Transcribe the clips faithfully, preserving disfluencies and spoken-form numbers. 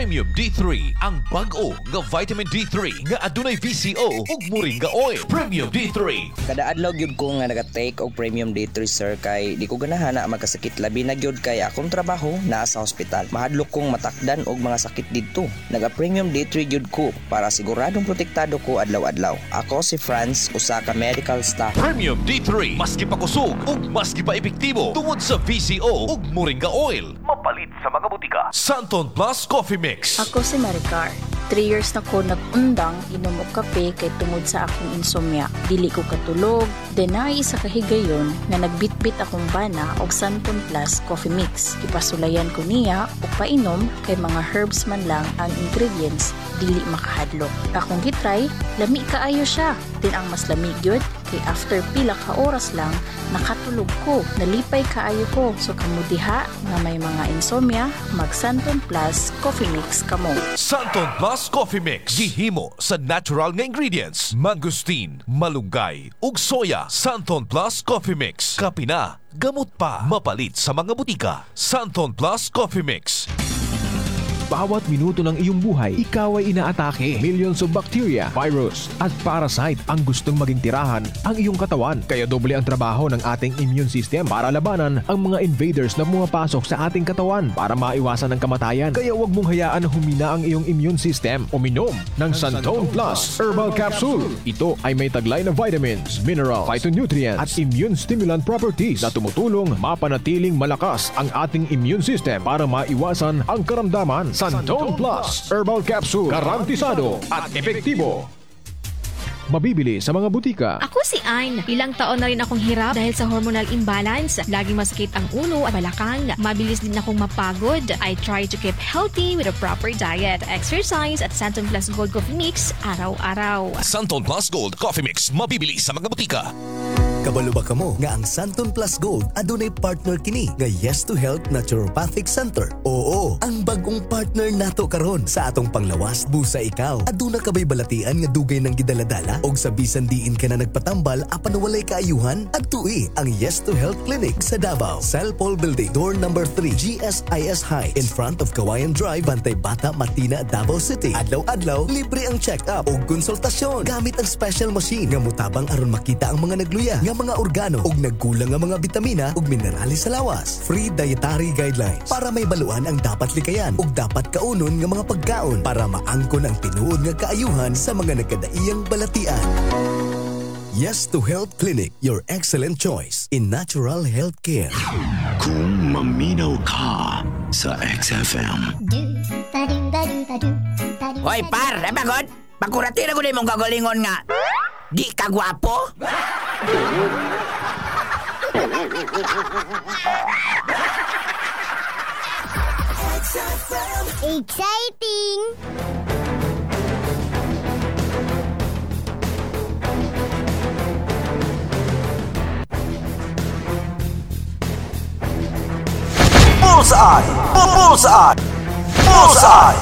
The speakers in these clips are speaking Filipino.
Premium D three, ang bag-o nga vitamin D three nga adunay V C O ug moringa oil. Premium D three. Kada adlaw gyud ko nga naga-take og Premium D three sir kay di ko ganahan na magkasakit labi na gyud kay akong trabaho naa sa ospital. Mahadlok kong matakdan og mga sakit didto. Naga-Premium D three gyud ko para siguradong protektado ko adlaw-adlaw. Ako si Franz, usa ka medical staff. Premium D three, maski pa kusog ug maski pa epektibo tungod sa V C O ug moringa oil. Mapalit sa mga butika. Santon Plus Coffee Mix. Ako si Maricar. Three years na ko nag-undang inom og kape kay tungod sa akong insomnia. Dili ko katulog. Denay sa kahigayon nga nagbitbit akong bana og Santon Plus Coffee Mix. Ipasulayan ko niya og painom kay mga herbs man lang ang ingredients dili makahadlok. Akong gitry, lami kaayo siya. Din ang mas lamig gyud kay after pila ka oras lang nakatulog ko. Nalipay kaayo ko. So kamudiha nga may mga insomnia, mag Santon Plus Coffee Mix kamo. Santon Plus Coffee Mix. Gihimo sa natural nga ingredients. Mangosteen, malunggay, ug soya. Santon Plus Coffee Mix. Kapina, gamot pa. Mapalit sa mga butika. Santon Plus Coffee Mix. Bawat minuto ng iyong buhay, ikaw ay inaatake. Millions of bacteria, virus, at parasite ang gustong maging tirahan ang iyong katawan. Kaya doble ang trabaho ng ating immune system para labanan ang mga invaders na pumapasok sa ating katawan para maiwasan ang kamatayan. Kaya huwag mong hayaan na humina ang iyong immune system. Uminom ng Santon Plus Herbal Capsule. Ito ay may taglay na vitamins, minerals, phytonutrients, at immune stimulant properties na tumutulong mapanatiling malakas ang ating immune system para maiwasan ang karamdaman. Santon Plus Herbal Capsule, garantisado at epektibo. Mabibili sa mga butika. Ako si Ann. Ilang taon na rin akong hirap dahil sa hormonal imbalance. Laging masakit ang ulo at balakang. Mabilis din akong mapagod. I try to keep healthy with a proper diet, exercise at Santon Plus Gold Coffee Mix araw-araw. Santon Plus Gold Coffee Mix. Mabibili sa mga butika. Kabalo ba kamo nga ang Santon Plus Gold adunay partner kini nga Yes to Health Naturopathic Center? Oo, ang bagong partner nato karon sa atong panglawas busa ikaw. Aduna ka ba'y balatian nga dugay ng gidaladala og sa bisan diin ka na nagpatambal apan walay kaayuhan? Adtui ang Yes to Health Clinic sa Davao, Cell Paul Building, door number three, G S I S High, in front of Kawayan Drive, Bantay Bata, Matina, Davao City. Adlaw-adlaw libre ang check-up og konsultasyon gamit ang special machine nga mutabang aron makita ang mga nagluya nga mga organo ug nagkulang nga mga bitamina ug minerales sa lawas. Free dietary guidelines para may baluan ang dapat likayan ug dapat kaunon nga mga pagkaon para maangkon ang tinuod nga kaayuhan sa mga nagkadaiyang balatian. Yes to Health Clinic, your excellent choice in natural health care. Kung maminaw ka sa X F M. Hoy par, ay bagod. Pakurati na ko na mong kagalingon nga. Di ka gwapo? Exciting! Bullseye! Bullseye! Bullseye!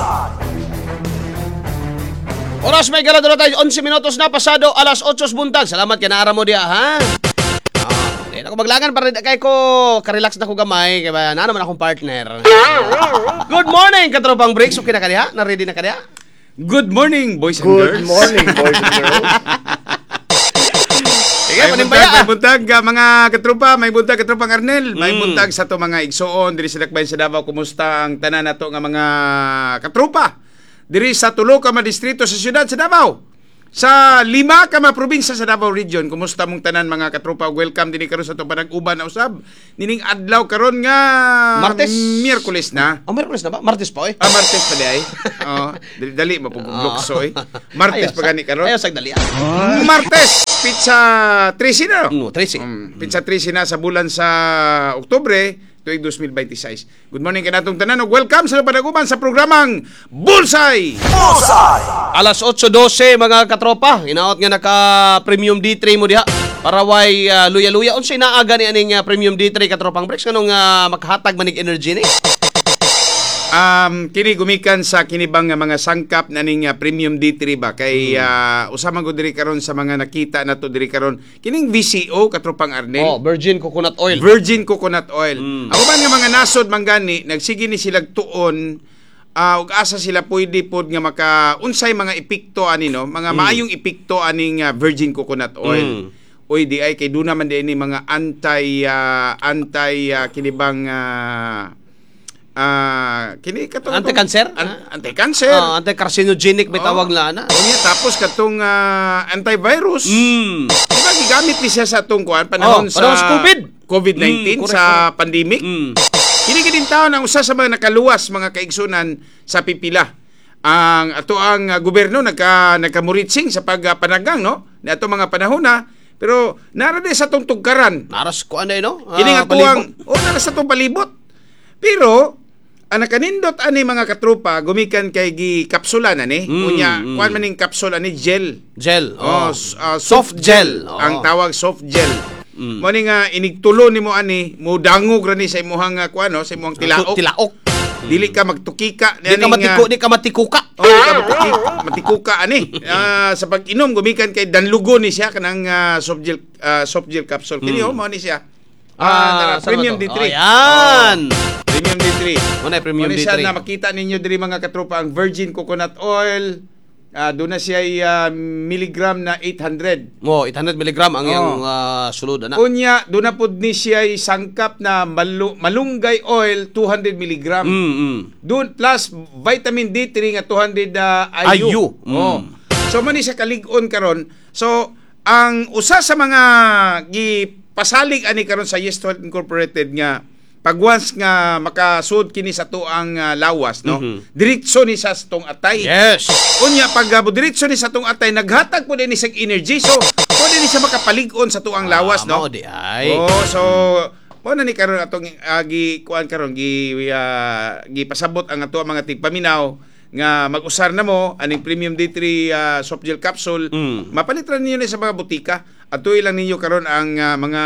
Oras may galado na tayo, eleven minutos na pasado alas otso buntag. Salamat ka na ara mo diya, ha? Oh, di na ko maglangan para kay ko ka-relax na ko gamay kay ba na naman akong partner. Good morning, katropang breaks. Okay na ka diha? Na-ready na ka diha? Good morning, boys and Good girls. Good morning, boys and girls. Sige, may buntag, may buntag, mga katropa, may buntag, katropang Arnel. May mm. buntag sa to mga igsoon, diri sa Dakbayan sa Davao. Kumusta ang tanan na to nga mga katropa? Diri sa tulo ka madistrito sa siyudad sa Davao. Sa lima ka mga probinsya sa Davao Region. Kumusta mong tanan mga katropa? Welcome din karon sa to panag-uban na usab. Nining adlaw karon nga Martes, Miyerkules na. Oh, Miyerkules na ba? Martes pa eh. Ah, Martes pa di ay. Oh, dali, dali mapugugso eh. Martes pa gani karon. Ayo sag dali. Martes pizza thirteen na. No, thirteen. Um, pizza thirteen na sa bulan sa Oktubre tuig twenty twenty-six. Good morning kanatong tanan ug welcome sa panaguban sa programang Bullseye. Bullseye. Alas otso dose mga katropa, inaot nga naka Premium D three mo diha. Para way uh, luya-luya unsay naaga ni aning uh, Premium D three katropang breaks kanong uh, makahatag manig energy ni. Um, kini gumikan sa kinibang nga mga sangkap na ning uh, Premium D three ba kay uh, usama ko diri karon sa mga nakita nato diri karon kining V C O katropang Arnel. Oh, virgin coconut oil. Virgin coconut oil. Mm. Ako man nga mga nasod manggani nagsige ni silag tuon uh, ug asa sila pwede pod nga maka unsay mga epekto ani no, mga mm. maayong epekto aning uh, virgin coconut oil. Mm. Oy di ay kay duna man di ini mga anti uh, anti uh, kinibang uh, uh, kini katong anti-cancer, an- anti-cancer, uh, anti-carcinogenic may tawag oh. na ana. Oh, tapos katong uh, antivirus. Mm. Diba gigamit ni siya sa atong kuan panahon oh, sa COVID COVID nineteen mm, sa pandemic. Mm. Kini gidin taon ang usa sa mga nakaluwas mga kaigsunan sa pipila. Ang ato ang uh, gobyerno nagka nagkamuritsing sa pagpanagang no ni ato mga panahon na. Pero nara di sa tong tugkaran. Naras ko anay no? Uh, Kini nga tuwang o nara sa tong palibot. Pero ang nakanindot ani mga katropa gumikan kay gi kapsula na ni. Mm, Unya mm. kuan man ning kapsula ni gel. Gel. Oh, oh. Uh, soft, soft gel. gel. Oh. Ang tawag soft gel. Mm. Mo ni nga inigtulo nimo ani mo dangog ra ni sa imong uh, kuan no sa imong tilaok. Tilaok. Dili ka magtukika, di ka matiko, di ka matikuka. Oh, di ka matikuka, matikuka ani. Uh, sa pag-inom gumikan kay danlugo ni siya kanang uh, soft gel uh, soft gel capsule. Kini mm. mo ni siya. Ah, uh, premium D three. Oh, yan. Oh, premium D three. Ano ay premium D three? Siya na makita ninyo diri mga katropa ang virgin coconut oil. Uh, doon na siya uh, milligram na eight hundred. Oh, eight hundred milligram ang oh. yung uh, sulod na. Unya, doon na po ni siya sangkap na malu- malunggay oil two hundred milligram. Mm, mm. Doon plus vitamin D three nga two hundred uh, I U. I U. Mm. Oh. So man ni siya kalig-on karon. So ang usa sa mga gipasalig ani karon sa Yes to Health Incorporated nga pag once nga makasud kini sa tuang uh, lawas no, mm-hmm. diretso ni sa tong atay. Yes. Unya pag uh, diretso ni sa tong atay naghatag po din ni sa energy, so pwede ni siya makapalig-on sa tuang lawas ah, no. Di ay. Oh, so mo na ni karon atong uh, gi kuan karon gi uh, gi pasabot ang ato mga tigpaminaw nga mag-usar na mo aning premium D three uh, soft gel capsule. Mm. Mapalitran ninyo ni sa mga butika. Atoy lang ninyo karon ang uh, mga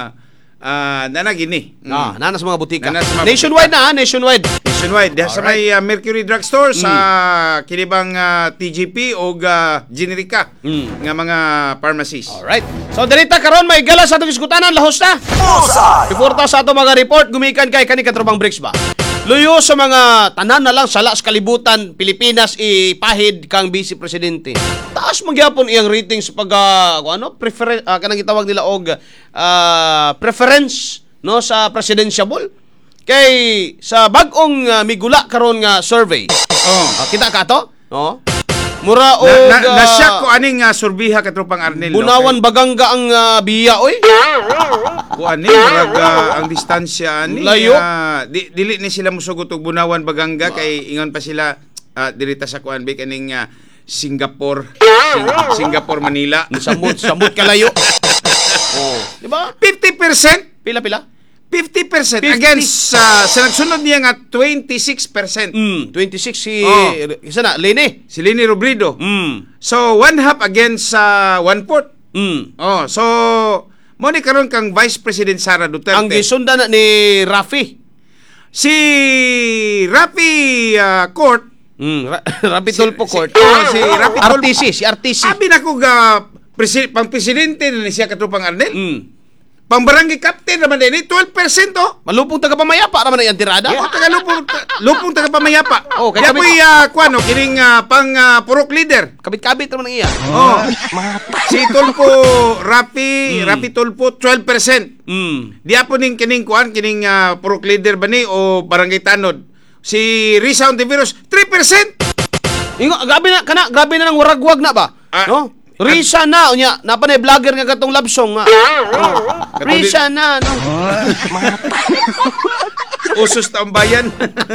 Ah, uh, nana gini. Mm. Ah, nana sa mga butika. Nana sa mga nationwide butika. na, ha? nationwide. Nationwide. Diha sa may uh, Mercury Drugstore mm. sa kinibang uh, T G P o uh, Generica mm. nga mga pharmacies. Alright. So dirita karon may gala sa atong iskutanan lahos na. Before ta sa ato mga report gumikan kay kani katrobang breaks ba. Luyo sa mga tanan na lang sala sa kalibutan Pilipinas ipahid kang Vice Presidente. Taas magyapon iyang ratings pag uh, ano prefer uh, kanang gitawag nila og uh, preference no sa presidential. Kay sa bag-ong uh, migula karon nga survey. Oh, uh, kita ka to? No. Mura og na, na, nasyak ko aning uh, surbiha katropang Arnel. Bunawan no? Bagangga ang uh, biya oy. Kuan ni uh, ang distansya ni layo. Uh, di, dili ni sila musugot og Bunawan Bagangga wow. Kay ingon pa sila uh, dirita sa kuan be kaning uh, Singapore Sing, Singapore Manila. Samot samot kalayo. Oh, di ba? fifty percent pila pila? fifty percent against uh, sa nagsunod niya nga twenty-six percent. Mm, twenty-six si oh. isa na Lene, si Lene Robredo. Mm. So one half against uh, one fourth. Mm. Oh, so mo ni karon kang Vice President Sara Duterte. Ang gisunda na ni Rafi. Si Rafi uh, Court. Mm, Ra- Rafi Tulfo si, Court. Si, oh, si Rafi R T C, si R T C. Abi na ko ga presi- pang presidente ni siya katropang Arnel. Mm. Pang barangay captain naman din, twelve percent oh. Malupong taga-pamayapa naman na yung tirada. Oo, taga-lupong, ta- lupong taga-pamayapa. Oh, kaya po yung, uh, kuano, kining uh, pang uh, purok leader. Kabit-kabit naman ang iya. Oh. Si Tulfo, Rapi, mm. Rapi Tulfo, twelve percent. Mm. Di po ning kining kuan, kining uh, purok leader ba ni o barangay tanod. Si Risa Ontiveros, three percent. Ingo, grabe na, kana, grabe na ng waragwag na ba? Ah, no? Risa na, unya, napanay vlogger nga katong love song nga. Oh. Risa na, no? Usos taong bayan.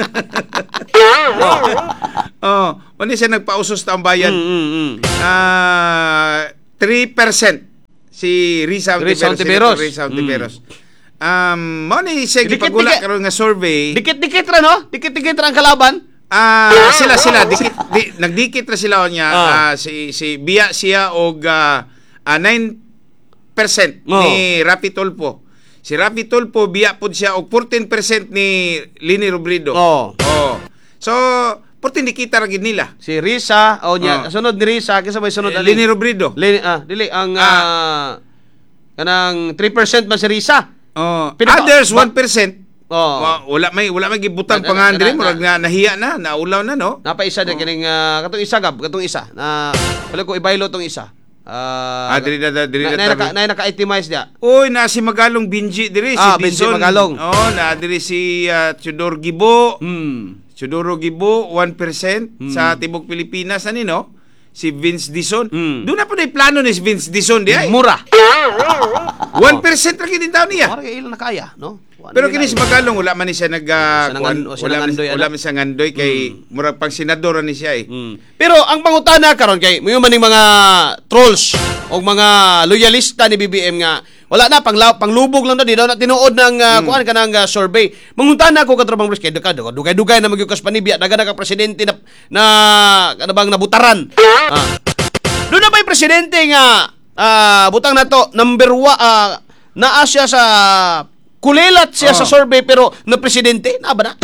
Oh, mali siya nagpa-usos taong bayan. Mm, mm, mm. Uh, three percent si Risa Ontiveros. Risa Ontiveros. Mm. Um, mo ni siya gipagula karon nga survey. Dikit-dikit ra no? Dikit-dikit ra ang kalaban. Ah, uh, sila sila dikit di, nagdikit ra sila niya ah. uh, si si biya siya og uh, uh, nine percent oh. ni Rapi Tulfo. Si Rapi Tulfo biya pud siya og fourteen percent ni Lene Robredo. Oh. Oh. So, fourteen dikita ra gid nila. Si Risa o niya, oh. sunod ni Risa kinsa may sunod eh, Lene Robredo. Lene ah, dili ang ah. uh, kanang three percent man si Risa. Oh, Pinapa- others one percent. Oh. Wa- Wala may wala may gibutang Na- na- pangan diri na- murag na nahiya na, naulaw na no. Napaisa din kining uh, katong isa gab, katong isa na wala ko ibaylo tong isa. Ah, Ah, diri na na- diri na, na na, naka, na naka-itemize dia. Oy, na si Magalong Binji diri Ah, si Binji Dison. Magalong. Oh, na diri si uh, Chudor Gibo. Hmm. Chudoro Gibo one percent sa Tibok Pilipinas ani no. Si Vince Dison. Hmm. Doon na po na yung plano ni si Vince Dison di ay. Mura. one percent ra gid daw niya. Mura kay ilang nakaya, no? Pero kini si Magalong wala man ni siya nag uh, Siya nangan- kuwan- siya wala man nangandoy, wala ano? man siya ngandoy kay murag pang senador ni siya eh. Mm. Pero ang pangutana karon kay mo maning mga trolls o mga loyalista ni B B M nga wala na pang panglubog lang daw di daw na tinuod ng uh, kuan kanang uh, survey. Mangutana ko katrobang bris kay dugay dugay na magyukas panibya daga na ka presidente na na ano bang nabutaran. Ah. Doon na ba'y presidente nga ah, butang na to number one uh, naa siya sa kulilat siya Oh. sa survey pero na presidente na ba na?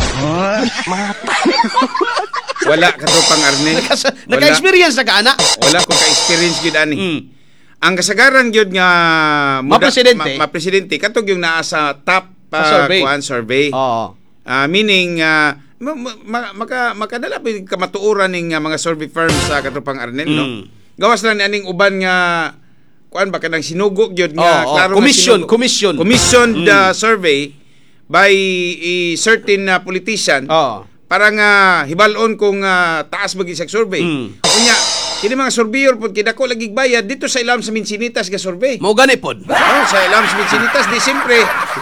Wala katropang Arnel. Naka- Wala. Naka-experience na ka ana? Wala ko ka-experience gid ani. Mm. Ang kasagaran gyud nga Ma-presidente. ma, ma-presidente katog yung naa sa top Sa uh, survey. kuan survey. Oo. Ah, meaning uh, ma, ma, maka makadala pa yung kamatuoran ning uh, mga survey firms sa katropang Arnel no. Mm. Gawas lang ni aning uban nga kuan ba kanang sinugo gyud nga Oo, oo. klaro nga Commission, sinugo. commission. Commissioned Mm. uh, survey by a certain uh, politician. Oo. Para nga hibalon kung uh, taas ba gisag survey. Mm. Kunya, kini mga surveyor pud kidako lagi bayad dito sa ilam sa Minsinitas nga survey. Mo gani pod. Oh, sa ilam sa Minsinitas di siyempre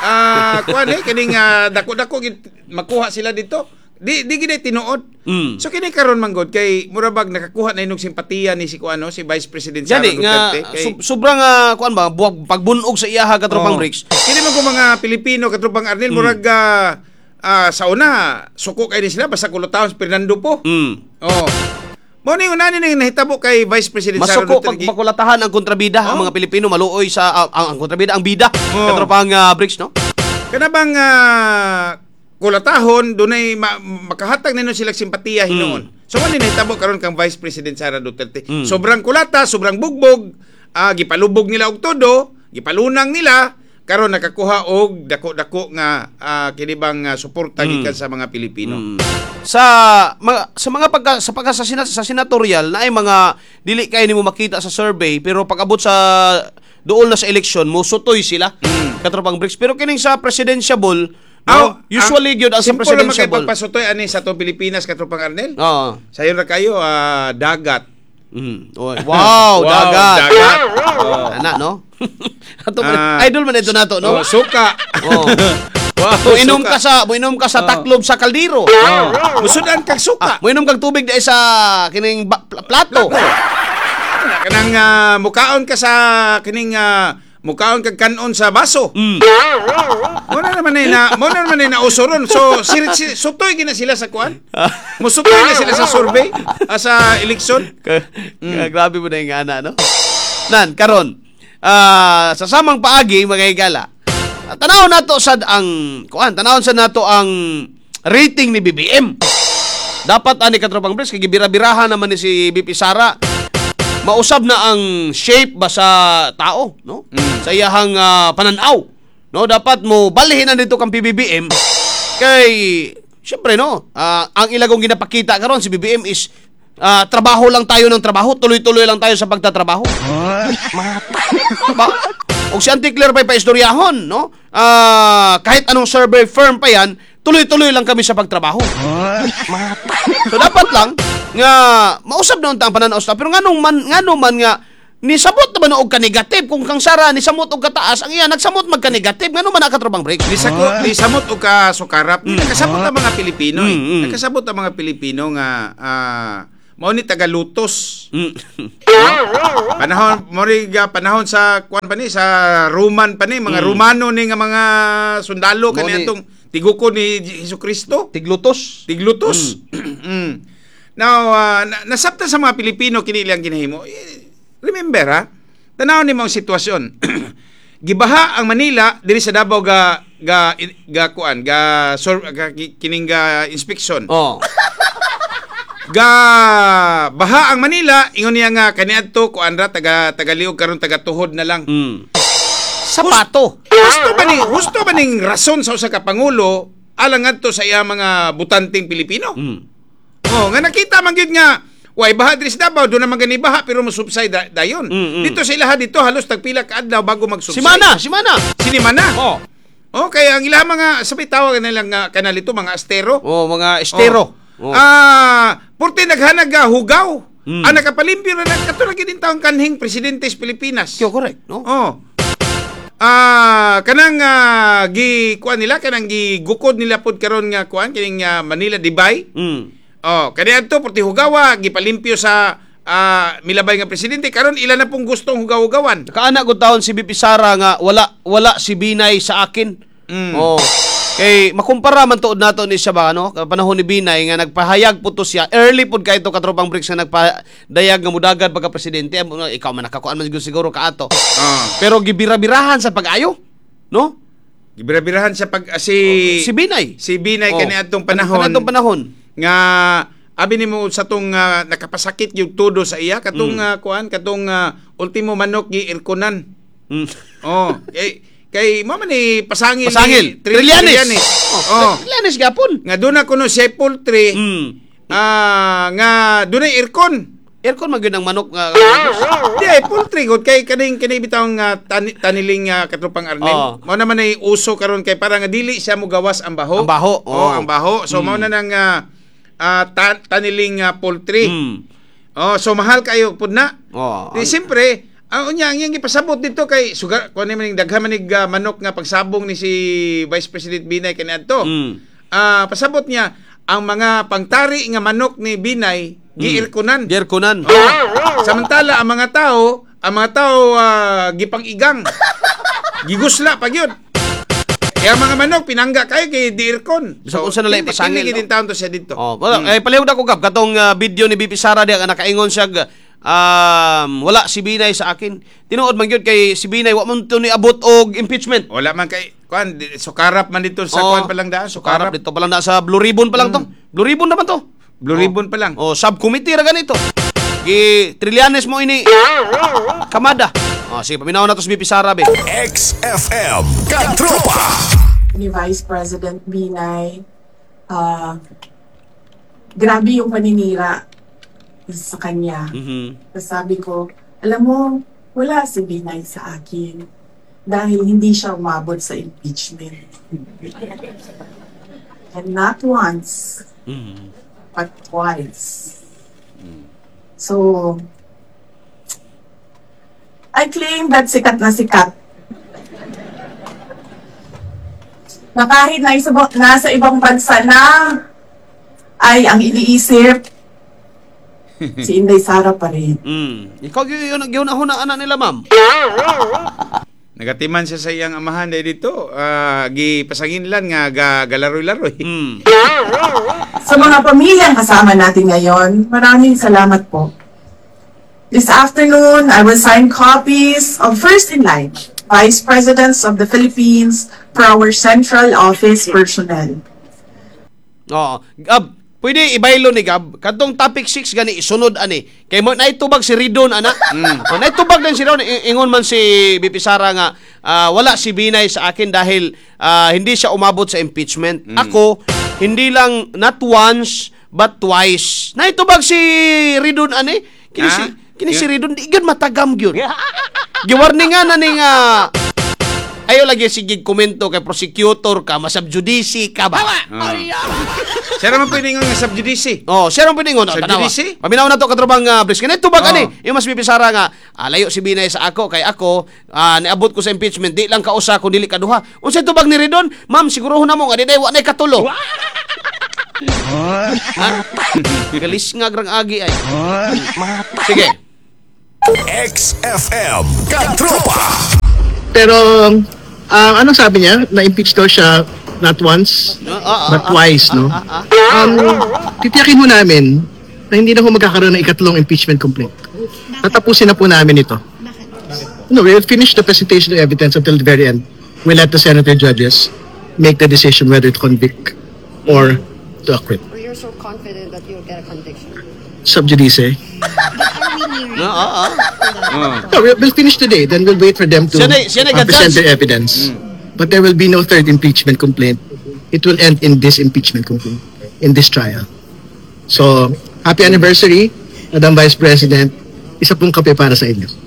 ah kuan eh kining uh, dako-dako gid makuha sila dito. Di di gid tinuod. Mm. So kini karon manggod kay murabag nakakuha na inog simpatiya ni si kuano si Vice President Sara Jadi nga Duterte. Kay, sub- sobrang uh, kuan ba buwag pagbunog sa iyaha katropang Oh. bricks. Kini man ko mga Pilipino katropang Arnel murag ah, ah, sa una suko kay ni sila basta kulotahon si Fernando po. Mm. Oh. Mo ni una ni nahitabo kay Vice President Sara Masuko pag Duterte. makulatahan ang kontrabida ang Oh. mga Pilipino maluoy sa ah, ang, ang kontrabida ang bida Oh. katropang uh, bricks no. Kana bang ah, kulatahon dunay ma- makahatag nino sila simpatiya hinuon. So man ni nahitabo karon kang Vice President Sara Duterte. Mm. Sobrang kulata, sobrang bugbog, ah, gipalubog nila og todo, gipalunang nila karon nakakuha og dako-dako nga ah, kini bang ah, suporta gikan sa mga Pilipino. Mm. Sa mga, sa mga pagka sa pagka sa, sina, sa senatorial na ay mga dili kay nimo makita sa survey pero pag abot sa dool na sa eleksyon mo sutoy sila katropang bricks pero kining sa presidential Aw, no, usually gyud ang sa simple lang presidential makay pagpasutoy ani sa to Pilipinas katropang Arnel. Oo. Sayo na kayo ah, dagat. Mm. Oy. Wow, dagat. dagat. Oh. Ana no? Ato Ah, idol man ito nato no. Oh, suka. Oh. Wow, Mo inom suka. ka sa mo inom ka sa taklob sa kaldero. Oh. Musudan kag suka. Ah, mo inom kag tubig dai sa kining ba- pl- plato. Kanang ah, mukaon ka sa kining ah, mukaon kag kanon sa baso. Mm. Mo na naman ay na mo na naman ay nausuron. So si, si, sutoy gina sila sa kuan. Musutoy na sila sa survey ah, sa eleksyon. Ka- ka- grabe mo na yung ana, no? Nan, karon. Ah, sa samang paagi mga higala. ah, Tanaw nato sad ang kuan, tanawon sad nato ang rating ni B B M. Dapat ani katropang bres kay gibira-birahan naman ni si B P Sara. Mausab na ang shape ba sa tao, no? Sa iyahang ah, pananaw. No, dapat mo balhin na dito kang P B B M kay syempre no, ah, ang ilagong ginapakita karon si B B M is ah, trabaho lang tayo ng trabaho, tuloy-tuloy lang tayo sa pagtatrabaho. Ba? Og si Auntie Claire pa'y paistoryahon, no? Ah, kahit anong survey firm pa yan, tuloy-tuloy lang kami sa pagtrabaho. So dapat lang nga mausab na untang pananaw sa pero nganong man nganong man nga ni samot naman og ka negative kung kang Sara ni samot og kataas ang iya nagsamot magka negative ngano man nakatrabang break Di sa di samot o ka sukarap. Di nakasabot ang mga Pilipino eh. Mm, mm. Nakasabot ang mga Pilipino nga ah, mao ni tagalutos. Mm. Panahon mo rin, ah, panahon sa kuan pa ni sa Roman pa ni mga Romano ni nga mga sundalo Mao kani ni- atong tiguko ni Jesucristo. Tiglutos. Tiglutos. Mm. Now, ah, na, nasabtan sa mga Pilipino kini ilang ginahimo. Eh, remember ha, tanaw ni mong sitwasyon. Gibaha ang Manila diri sa Davao ga ga ga kuan ga, sur, ga ki- kining ga inspection. Oh. Ga baha ang Manila ingon niya nga kaniadto kuan ra taga tagaliog karon taga tuhod na lang. Mm. Sapato. Gusto ba ni gusto ba ning rason sa usa ka pangulo alang ngadto sa iya mga butanteng Pilipino. Mm. Oh, nga nakita man gyud nga way baha diri sa Davao, do naman gani baha pero mo-subside da, dayon. Mm, mm. Dito sa ilaha dito halos tagpila ka adlaw bago mag-subside. Si Mana, si Mana. Sinimana. Oh. Oh, kaya ang ilang mga sabi tawag nilang uh, kanal ito mga astero. Oh, mga estero. Oh. Ah, porte naghanag uh, hugaw. Mm. Ah, nakapalimpyo na katulad din taong kanhing presidente sa Pilipinas. Yo, correct, no? Oh. Ah, kanang uh, gi kuan nila kanang gi gukod nila pod karon nga kuan kining uh, Manila Dibay. Mm. Oh, kani adto porte hugawa gipalimpyo sa uh, milabay nga presidente karon ila na pong gustong hugaw-hugawan. Kaana gud taon si B P Sara nga wala wala si Binay sa akin. Mm. Oh. Kay makumpara man tuod nato ni siya ba no panahon ni Binay nga nagpahayag puto siya early pud kay ito katropang bricks nga nagpadayag nga mudagad pagka presidente ikaw man nakakuan man siguro kaato. Ah. Pero gibira-birahan sa pag-ayo no? Gibira-birahan sa pag uh, si si Binay. Si Binay oh. kani adtong panahon. Kani adtong panahon nga abi nimo sa tong uh, nakapasakit yung todo sa iya katong mm. uh, kuan katong uh, ultimo manok gi irkonan. Mm. Oh, eh kay mo man ni pasangil, pasangil. Ni Trillanes. Trillanes. Oh, Trillanes gapon. Nga doon na kuno siya poultry. Mm. Ah, nga doon ay aircon. Aircon magyud ang manok nga. Di ay poultry gud kay kaning kini bitawng uh, tan- taniling uh, katropang Arnel. Oh. Mao naman ay uso karon kay para nga dili siya mogawas ang baho. Ang baho. Oh, oh ang baho. So mm. mao na nang uh, uh, ta- taniling uh, poultry. Mm. Oh, so mahal kayo pud na. Oh. Di siyempre ang unya ang iyang ipasabot dito kay sugar kuan ni maning daghan manig uh, manok nga pagsabong ni si Vice President Binay kaniadto. Mm. Uh, pasabot niya ang mga pangtari nga manok ni Binay mm. giirkunan. Giirkunan. Oh. Samantala ang mga tao, ang mga tao uh, gipang-igang. Gigusla pa gyud. Kaya ang mga manok pinangga kay kay diirkon. So unsa na lay pasangil? Hindi taon to siya dito. Oh, wala mm. eh palihog ako kap katong uh, video ni B P Sara diha nga nakaingon siya Um, wala si Binay sa akin. Tinuod man gyud kay si Binay wa man to ni abot og impeachment. Wala man kay kuan sukarap man dito sa oh, kuan pa lang daan, sukarap dito pa lang da sa Blue Ribbon pa lang mm. to. Blue Ribbon naman to. Blue oh. Ribbon pa lang. Oh, subcommittee ra ganito. Gi Trillanes mo ini. Kamada. Oh, sige paminaw na to si B P Sara be. X F M Katropa. Ni Vice President Binay. Uh, grabe yung paninira sa kanya. Mm-hmm. Sabi ko, alam mo, wala si Binay sa akin dahil hindi siya umabot sa impeachment. And not once, mm-hmm. but twice. Mm-hmm. So, I claim that sikat na sikat. Na kahit na isa, nasa ibang bansa na, ay ang iniisip, si Inday Sara pa rin. Mm. Ikaw yun yun yun na anak nila, ma'am. Nagatiman siya sa iyang amahan dahil dito. Uh, gipasangin lang nga ga, galaroy-laroy. Mm. Sa mga pamilyang kasama natin ngayon, maraming salamat po. This afternoon, I will sign copies of First in Line, Vice Presidents of the Philippines for our Central Office personnel. Oo. Gab, pwede ibaylo ni Gab. Kadtong topic six gani isunod ani. Kay mo naitubag si Ridon ana. Mm. O, naitubag din si Ridon. Ingon man si B P Sara nga uh, wala si Binay sa akin dahil uh, hindi siya umabot sa impeachment. Mm. Ako, hindi lang not once but twice. Naitubag si Ridon ani. Kini si kini si Ridon di gyud matagam gyud. Giwarningan na ning uh, ayo lagi sige komento kay prosecutor ka, masubjudice ka ba? Oh. Siya naman pwede nga subjudice. Oh, siya naman pwede nga. Subjudice? Paminaw na to katrobang uh, bris. Ganito ba gani? Oh. Yung mas bipisara nga, ah, layo si Binay sa ako, kay ako, ah, niabot ko sa impeachment, di lang kausa kung dili kaduha. Unsay tubag ni Ridon? Ma'am, sigurohon na mo nga, di day, wa na'y katulo. Galis nga grang agi ay. Sige. X F M Katropa. Pero, uh, anong sabi niya? Na-impeach daw siya not once, uh, uh, but uh, twice, uh, no? Uh, uh, uh, um, titiyakin mo namin na hindi na ho magkakaroon ng ikatlong impeachment complaint. Tatapusin na po namin ito. No, we'll finish the presentation of evidence until the very end. We'll let the senator judges make the decision whether to convict or to acquit. You're so confident that you'll get a conviction? Sub judice. No, uh, uh. No, we'll, we'll finish today, then we'll wait for them to siya na, siya na uh, present their evidence. Mm. But there will be no third impeachment complaint it will end in this impeachment, in this trial. So, happy anniversary, Madam Vice President. Isa pong kape para sa inyo.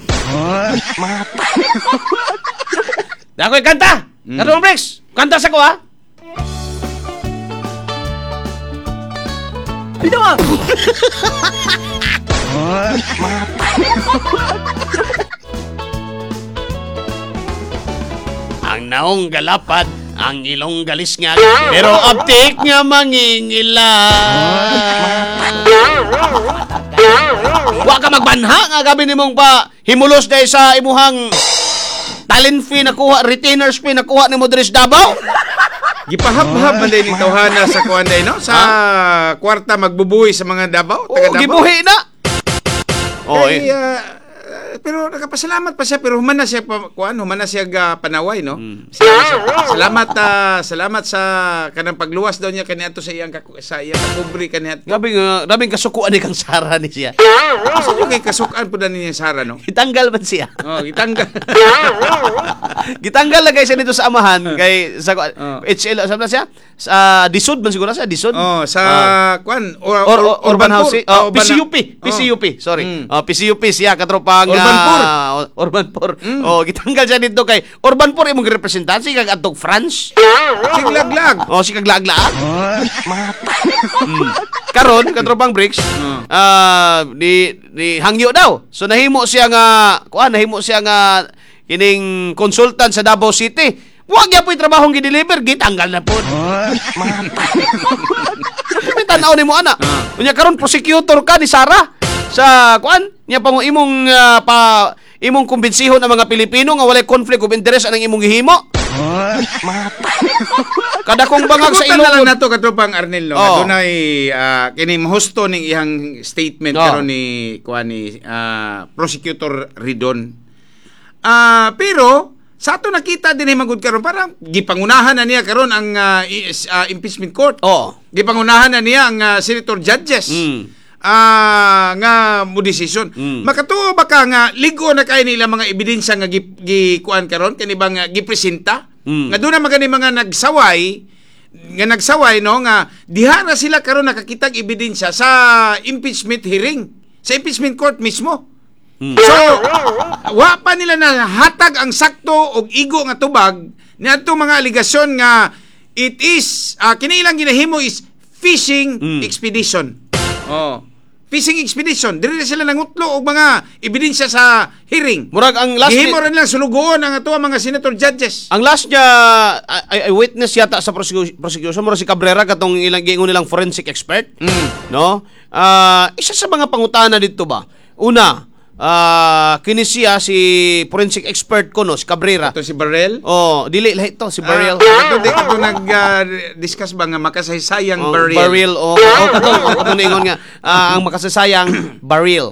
Dakoy kanta! Mm. Katong Bricks! Kanta sa ko, ha? Pito mo! Ang naong galapad, ang ilong galis nga, pero aptik nga mangingila. Wa ka magbanha nga gabi ni mong pa himulos dahil sa imuhang talent fee nakuha, retainers fee nakuha ni Modris Davao. Gipahab-hab man din ito hana sa kuan day no sa ha? Kwarta magbubuhi sa mga Davao, taga Davao. Oh, gibuhi na. Oh, eh. uh, pero nakapasalamat pa siya pero human na siya pa, kuan, human na siya uh, panaway no. Hmm. Salamat siya, salamat uh, salamat sa kanang pagluwas daw niya kaniadto sa iyang sa iyang pobre kaniadto. Gabi nga, uh, gabing kasukuan ni kang Sara ni siya. Kasi yung kay kasukan po na niya Sara no. Gitanggal man siya. Oh, gitanggal. Gitanggal na kay siya dito sa amahan kay sa uh. H L sa siya sa Disod man siguro siya Disod. Oh, sa uh, kuan or, or, or, or, Urban Housing. Oh, P C U P, P C U P, sorry. Mm. Oh, P C U P siya katropang Urbanpur. Uh, Urbanpur. Mm. Oh, gitanggal siya dito kay Urbanpur imong representansi kag atog France. Siglaglag. Oh, si kaglaglag. mm. Karon katropang Bricks. Ah, uh, di di hangyo daw. So nahimo siya nga kuan, nahimo siya nga kining consultant sa Davao City. Huwag niya po'y trabahong gideliver, gitanggal na po. May tanaw ni mo, ana. Kunya karon prosecutor ka ni Sara sa kuan niya pang imong uh, pa imong kumbensihon ang mga Pilipino nga walay conflict of interest anang imong gihimo. Kada kong bangag sa ilong na lang nato katropang Arnel no. Oh. Adunay uh, kini mahusto ning iyang statement oh. karon ni kuan ni uh, prosecutor Ridon. Ah, uh, pero sa ato nakita din ay magud karon parang gipangunahan na niya karon ang uh, uh, impeachment court. Oh. Gipangunahan na niya ang uh, senator judges. Mm. Ah, uh, nga mo decision. Mm. Makatuo ba ka nga ligo na kay nila mga ebidensya nga gi, gi kuan karon kani bang uh, gipresenta? Mm. Nga doon na magani mga nagsaway nga nagsaway no nga diha na sila karon nakakitag ebidensya sa impeachment hearing, sa impeachment court mismo. Hmm. So, wa pa nila na hatag ang sakto og igo nga tubag niadto mga aligasyon nga it is uh, kinilang ginahimo is fishing hmm. expedition. Oh. Fishing expedition. Dili na sila nangutlo og mga ebidensya sa hearing. Murag ang last gihimo rin lang sulugoon ang ato mga senator judges. Ang last niya I, I witness yata sa prosecution murag si Cabrera katong ilang giingon nilang forensic expert. Mm. No? Uh, isa sa mga pangutana dito ba? Una, Ah, uh, kini siya si forensic expert ko no, si Cabrera. Ito si Barrel? Oh, dili lahi to si Barrel. Ah, ito di kato nag-discuss uh, ba nga makasaysayang oh, Barrel. Barrel oh. Oh, kato oh, kato ningon nga uh, ang makasaysayang Barrel.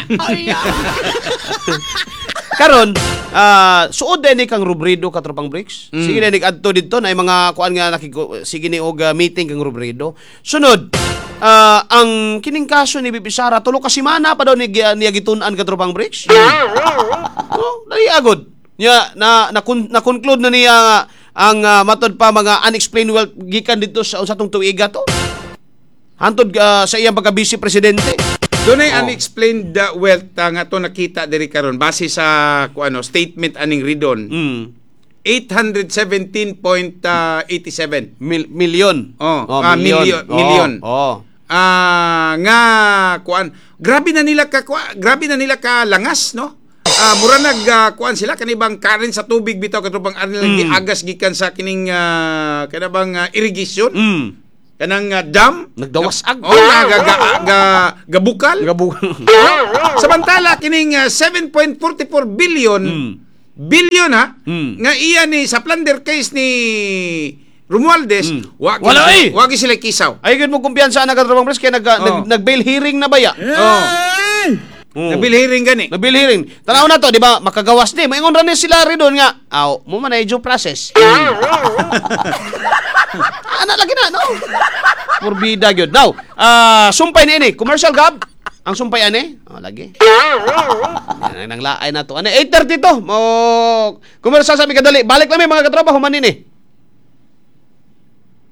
Karon, ah, uh, suod din kang Robredo katropang Bricks. Mm. Sige na nig-adto didto na mga kuan nga nakigo sige ni og uh, meeting kang Robredo. Sunod, Uh, ang kining kaso ni Bibi Sara tulo ka semana pa daw ni niya gitun-an katropang Bricks. Oh, dali agod. Nya na na, na conclude na niya ang uh, matod pa mga unexplained wealth gikan dito sa sa tong tuiga to. Hantod uh, sa iyang pagka-vice presidente. Dunay oh. unexplained uh, wealth uh, nga to nakita diri karon base sa kuano statement aning Ridon. Mm. eight hundred seventeen point eight seven Mil- million. Oh, oh uh, million. Million. Oh. oh. Ah, uh, nga kuan. Grabe na nila ka kuan, grabe na nila ka langas, no? Ah, uh, mura nag uh, kuan sila kanibang current sa tubig bitaw katubang Arnel mm. giagas gikan sa kining uh, kanabang uh, irrigation. Mm. Kanang uh, dam nagdawasag. Oh, ga ga, ga, ga gabukal. Gabukal. Samantala kining uh, seven point four four billion mm. billion ha mm. nga iya ni sa plunder case ni Romualdez, mm. wag wala eh. Wag sila kisaw. Ay gid mo kumpiyansa na katropang Bricks kay nag, oh. nag nag-bail hearing na ba ya? Oh. Mm. Nag-bail hearing gani. Nag-bail hearing. Tanaw na to, di ba? Makagawas ni. Maingon ra ni sila ridon nga. Aw, mo man ay due process. Ana lagi na, no. Purbida gyud. Now, ah uh, sumpay ni ini, commercial gab. Ang sumpay ani? Oh, lagi. Yan nang laay na to. Ano eight thirty to. Mo commercial sa mi kadali. Balik lang mi mga katrabaho man ini.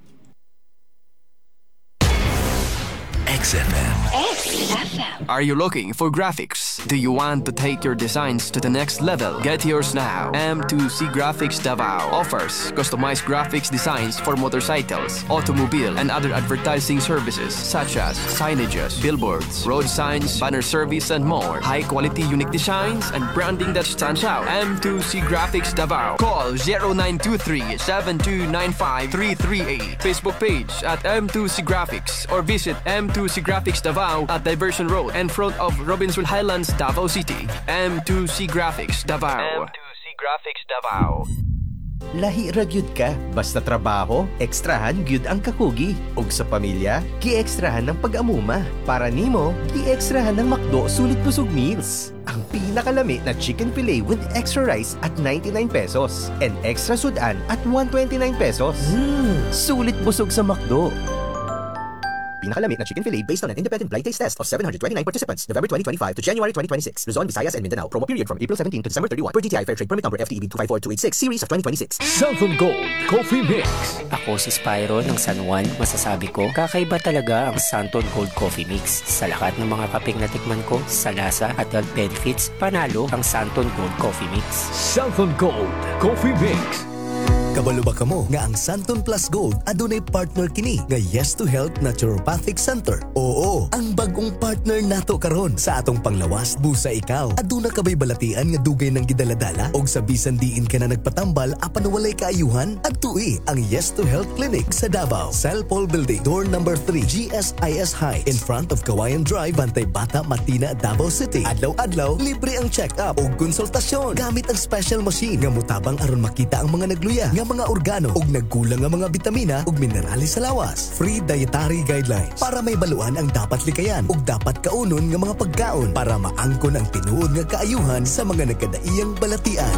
X F M. X F M. Are you looking for graphics? Do you want to take your designs to the next level? Get yours now. M two C Graphics Davao offers customized graphics designs for motorcycles, automobile, and other advertising services such as signages, billboards, road signs, banner service, and more. High-quality unique designs and branding that stands out. M two C Graphics Davao. Call zero nine two three, seven two nine five, three three eight. Facebook page at M two C Graphics or visit M two C Graphics Davao at Diversion Road in front of Robinsonville Highlands, Davao City. M two C Graphics Davao. M two C Graphics Davao. Lahi ra gyud ka, basta trabaho, ekstrahan gyud ang kakugi. Ug sa pamilya, gi-ekstrahan ng pag-amuma. Para nimo, gi-ekstrahan ng McDo sulit busog meals. Ang pinakalami na chicken fillet with extra rice at ninety-nine pesos and extra sudan at one twenty-nine pesos. Mm, sulit busog sa McDo. Pinakalamit na chicken fillet based on an independent blind taste test of seven hundred twenty-nine participants, November twenty twenty-five to January twenty twenty-six. Luzon, Visayas, and Mindanao. Promo period from April seventeenth to December thirty-first. Per D T I Fair Trade Permit Number F T E B two five four two eight six, Series of twenty twenty-six. Southern Gold Coffee Mix. Ako si Spyro ng San Juan. Masasabi ko, kakaiba talaga ang Santon Gold Coffee Mix. Sa lahat ng mga kapeng natikman ko, sa lasa at health benefits, panalo ang Santon Gold Coffee Mix. Southern Gold Coffee Mix. Kabalo ba kamo nga ang Santon Plus Gold adunay partner kini nga Yes to Health Naturopathic Center? Oo, ang bagong partner nato karon sa atong panglawas busa ikaw. Aduna kabay balatian nga dugay nang gidaladala og sa bisan diin ka na nagpatambal apan walay kaayuhan adtui ang Yes to Health Clinic sa Davao, Cell Paul Building, door number three, G S I S High, in front of Kawayan Drive, Bantay Bata, Matina, Davao City. Adlaw-adlaw libre ang check-up og konsultasyon gamit ang special machine nga mutabang aron makita ang mga nagluya nga mga organo ug nagkulang nga mga bitamina ug minerales sa lawas. Free dietary guidelines para may baluan ang dapat likayan ug dapat kaunon nga mga pagkaon para maangkon ang tinuod nga kaayuhan sa mga nagkadaiyang balatian.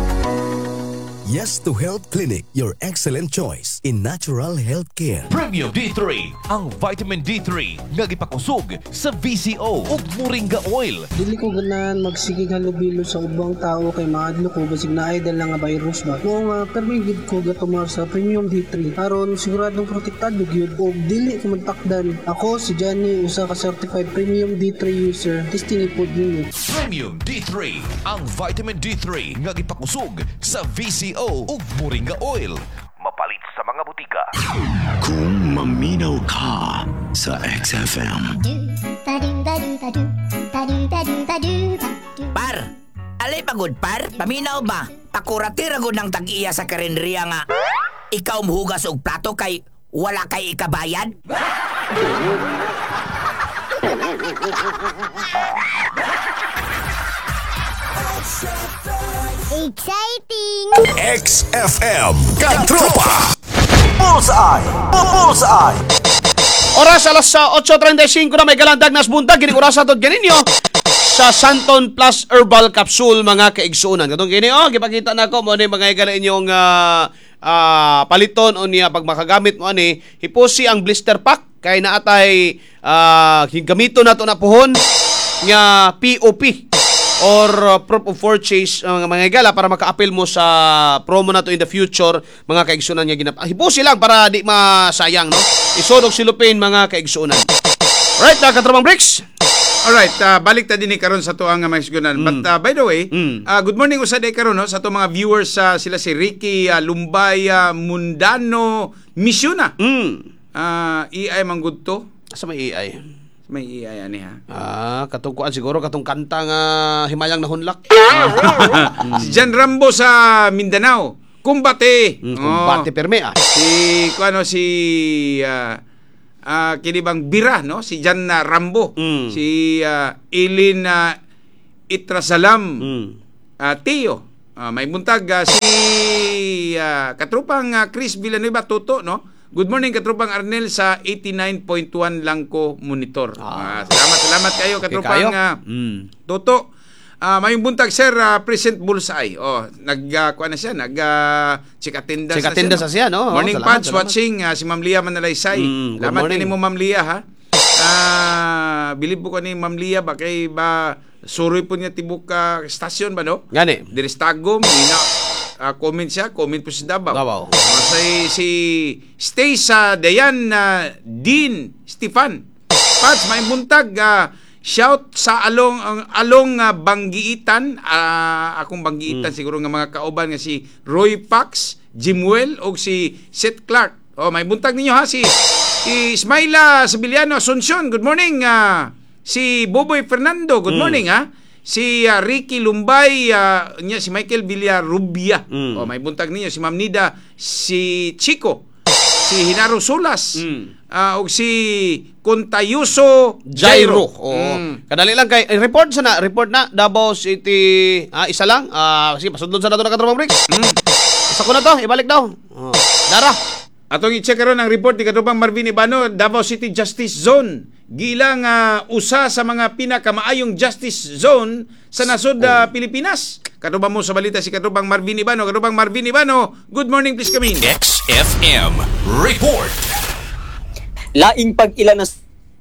Yes to Health Clinic, your excellent choice in natural health care. Premium D three, ang vitamin D three nga gipakusog sa V C O ug moringa oil. Dili ko ganahan magsigig halubilo sa ubang tao kay maadlo ko basig na idol lang nga virus ba. Mo nga permi gid ko gatumar sa Premium D three aron siguradong protektado gyud og dili ko magtakdan. Ako si Johnny, usa ka certified Premium D three user. Testing pod ninyo. Premium D three, ang vitamin D three nga gipakusog sa V C O ug moringa oil. Mapalit sa mga butika. Kung maminaw ka sa X F M. Par, alay pagod par, paminaw ba? Pakuratira gud ng tag-iya sa karenderiya nga. Ikaw muhugas og plato kay wala kay ikabayad? Exciting! X F M Katropa Bullseye! Bullseye! Oras alas sa eight thirty-five na may galandag nas buntag. Kini oras atod ganinyo sa Santon Plus Herbal Capsule mga kaigsunan. Katong kini oh, gipakita nako mo ni mga igala inyong uh, uh, paliton o niya pag makagamit mo ani, hiposi ang blister pack kay naatay uh, gamito nato na puhon nga P O P or uh, proof of purchase uh, mga igala para maka-appeal mo sa promo na to in the future mga kaigsunan nga ginap. Hiposi lang para di masayang no. Isod og silupin mga kaigsunan. Right, na katrabang bricks. Alright, uh, balik ta din ni karon sa tuang nga maisgunan. Mm. But uh, by the way, mm. uh, good morning usad karon no sa to mga viewers uh, sila si Ricky uh, Lumbay uh, Mundano Misiona. Mm. Uh, E I manggudto. Sa may E I. May E I ani ha. Ah, katong kuan siguro katong kanta nga Himayang Nahunlak. Si Jan Rambo sa Mindanao. Kumbate. Mm, kumbate oh. Perme ah. Si kuano si uh, uh, kini bang Bira no si Jan uh, Rambo. Mm. Si uh, Ilin uh, Itrasalam. Mm. Uh, Tio. Uh, may buntag uh, si uh, katrupang uh, Chris Villanueva Toto no. Good morning katrupang Arnel sa eighty-nine point one lang ko monitor. Ah. Uh, salamat salamat kayo katrupang uh, mm. Toto. Uh, may buntag sir uh, present Bullseye. Oh, nag uh, kuan na siya, nag uh, check attendance. Check attendance sa siya no. Morning salamat, Pads salamat. watching uh, si Ma'am Lia Manalaysay. Mm, salamat din mo Ma'am Lia ha. Ah, uh, bilib ko ni Ma'am Lia ba kay ba suroy po niya tibok ka uh, stasyon ba no? Gani. Diri Tagum, ina uh, comment siya, comment po si Davao. Davao. Uh, si si stay sa Dayan uh, Dean Stefan. Pats, may buntag. Uh, shout sa along ang along uh, Banggiitan. Uh, akong Banggiitan mm. siguro nga mga kauban nga si Roy Pax, Jimuel o si Seth Clark. Oh, may buntag ninyo ha si, si Ismaila Sibiliano Asuncion. Good morning. Uh, si Boboy Fernando. Good mm. morning ha. Si uh, Ricky Lumbay, uh, niya, si Michael Villarrubia. Mm. Oh, may buntag ninyo. Si Ma'am Nida, si Chico, si Hinaro Sulas, mm. uh, o si Contayuso Jairo. Oh. Mm. Kadali lang kay, eh, report sana, report na, Davao City, ah, isa lang. Uh, sige, pasundon sa nato na Katrupang Bricks. Mm. Isa ko na to, ibalik daw. Oh. Dara. Atong i-check karon ang report ni Katrupang Marvin Ibano, Davao City Justice Zone. Gilang uh, usa sa mga pinakamaayong justice zone sa nasod uh, Pilipinas. Katubang mo sa balita si Katubang Marvin Ibano. Katubang Marvin Ibano, good morning please kami. X F M Report. Laing pag-ila na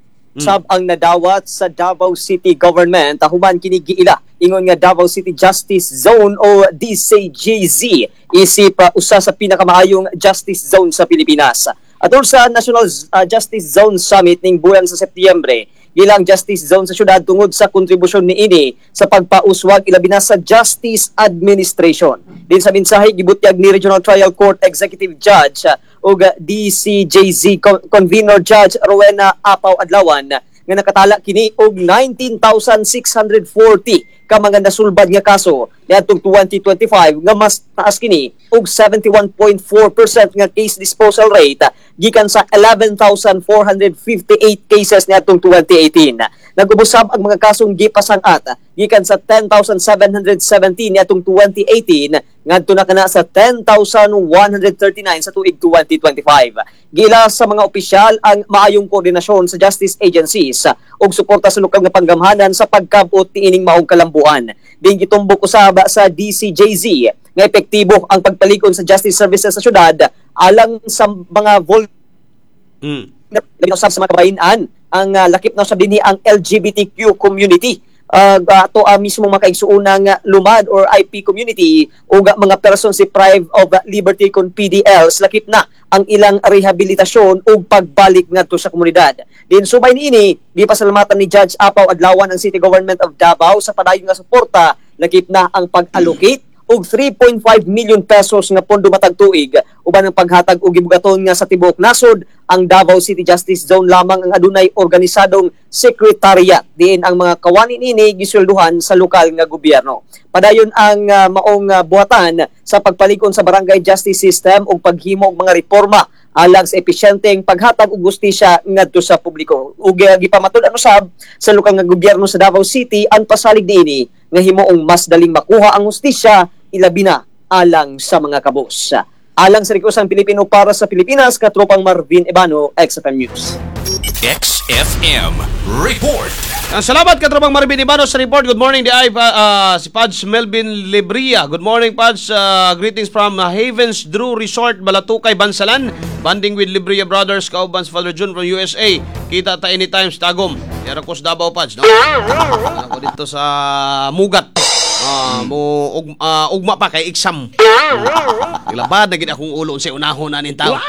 sab ang nadawat sa Davao City Government human kini giila ingon nga Davao City Justice Zone o D C J Z isip uh, usa sa pinakamaayong justice zone sa Pilipinas. Atol sa National uh, Justice Zone Summit ning buwan sa Setyembre, gilang justice zone sa syudad tungod sa kontribusyon niini sa pagpauswag ilabi na sa justice administration. Din sa mensahe gibutyag ni Regional Trial Court Executive Judge uh, ug D C J Z Convener Judge Rowena Apaw Adlawan nga nakatala kini og nineteen thousand six hundred forty ka mga nasulbad nga kaso niadtong twenty twenty-five nga mas taas kini og seventy-one point four percent nga case disposal rate gikan sa eleven thousand four hundred fifty-eight cases niadtong twenty eighteen. Nagubusab ang mga kasong gipasang-at gikan sa ten thousand seven hundred seventeen niadtong twenty eighteen ngadto na kana sa ten thousand one hundred thirty-nine sa tuig twenty twenty-five. Gila sa mga opisyal ang maayong koordinasyon sa justice agencies ug suporta sa lokal nga panggamhanan sa pagkabot niining maong kalambuan. Din gitumbok usab sa D C J Z nga epektibo ang pagpalikon sa justice services sa syudad alang sa mga vol mm. na sa mga kabayan ang uh, lakip na sa dinhi ang L G B T Q community. Uh, ato uh, mismo mga kaigsuunang uh, lumad or I P community o uh, mga person si Deprived of Liberty kon P D Ls lakip na ang ilang rehabilitasyon o pagbalik ngadto sa komunidad. Din subay niini, di pasalamatan ni Judge Apaw Adlawan ang City Government of Davao sa padayon nga suporta lakip na ang pag-allocate og three point five million pesos nga pondo matag tuig uban ang paghatag og gibugaton nga sa tibuok nasod ang Davao City Justice Zone lamang ang adunay organisadong secretariat diin ang mga kawani nini giswelduhan sa lokal nga gobyerno. Padayon ang uh, maong uh, buhatan sa pagpalikon sa barangay justice system ug paghimo og mga reforma alang sa episyenteng paghatag og hustisya ngadto sa publiko. Ug uh, gipamatud-an usab sa lokal nga gobyerno sa Davao City ang pasalig diini nga himuong mas daling makuha ang hustisya ilabi na alang sa mga kabos. Alang sa Rikosang Pilipino para sa Pilipinas, Katropang Marvin Ibano, X F M News. X F M Report. Ang salamat Katropang Marvin Ibano sa report. Good morning, di ay uh, si Pads Melvin Lebria. Good morning, Pads. Uh, greetings from uh, Havens Drew Resort, Balatukay, Bansalan. Banding with Lebria Brothers, Kaubans, Father June from U S A. Kita ta anytime sa Tagum. Yarakos Davao, Pads, no? Ako dito sa Mugat. Uh, mo ug, uh, ugma pa kay exam. Ilabad na gid akong ulo sa unahon na ning tao.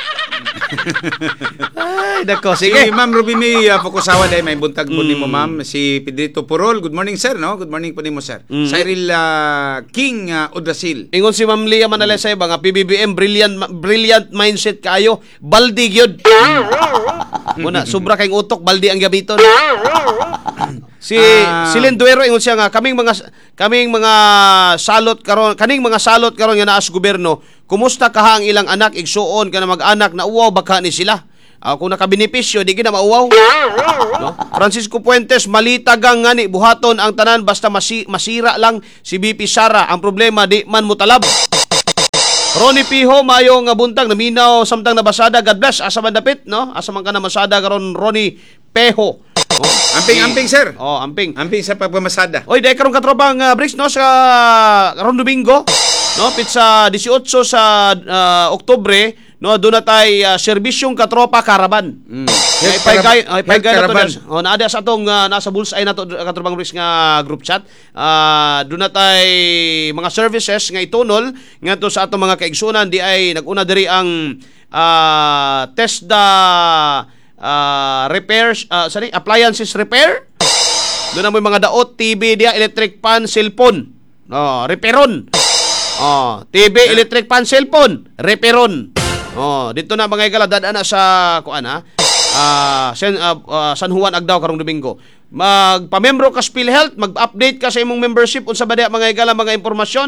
Ay, dako sige. Si Ma'am Rubini uh, Fukusawa day may buntag po mm. nimo ma'am si Pedrito Purol. Good morning sir, no? Good morning po nimo sir. Mm. Cyril uh, King uh, Odrasil. Ingon si Ma'am Lia Manalesay ba nga P B B M brilliant brilliant mindset kayo. Baldi gyud. Muna sobra kay utok baldi ang gamiton. Si uh, si Lenduero ingon siya nga kaming mga kaming mga salot karon kaning mga salot karon nga naa sa gobyerno, kumusta kaha ang ilang anak igsuon kana mag-anak na uwaw baka ni sila. Uh, kung nakabenepisyo di gid na mauwaw. No? Francisco Puentes malitagang ngani buhaton ang tanan basta masi, masira lang si B P Sara, ang problema di man mutalab. Ronnie Piho mayo nga buntag naminaw samtang nabasada. God bless asa man dapit no? Asa man ka na masada karon Ronnie Peho. Oh, amping amping sir. Oh, amping. Amping sa pagmamasada. Oy, dai karon katropang uh, Bricks no sa karon Domingo, no pizza eighteen sa uh, Oktubre, no do na tay uh, serbisyong katropa karaban. Mm. Ay paygay ay paygay na to. Oh, naada sa atong uh, nasa bullseye na to katropang Bricks nga group chat. Uh, do na tay mga services nga itunol ngadto sa atong mga kaigsunan di ay naguna diri ang uh, test da uh, repairs, uh, sorry, appliances repair. Doon na mo yung mga daot, T V dia, electric pan, cellphone. Oh, repairon. Oh, T V, electric pan, cellphone, repairon. Oh, dito na mga igala dadaan na sa kuan ha. Ah, uh, San, uh, uh, San Juan Agdao karong Domingo. Magpamembro ka sa PhilHealth, mag-update ka sa imong membership unsa ba dia mga igala mga impormasyon.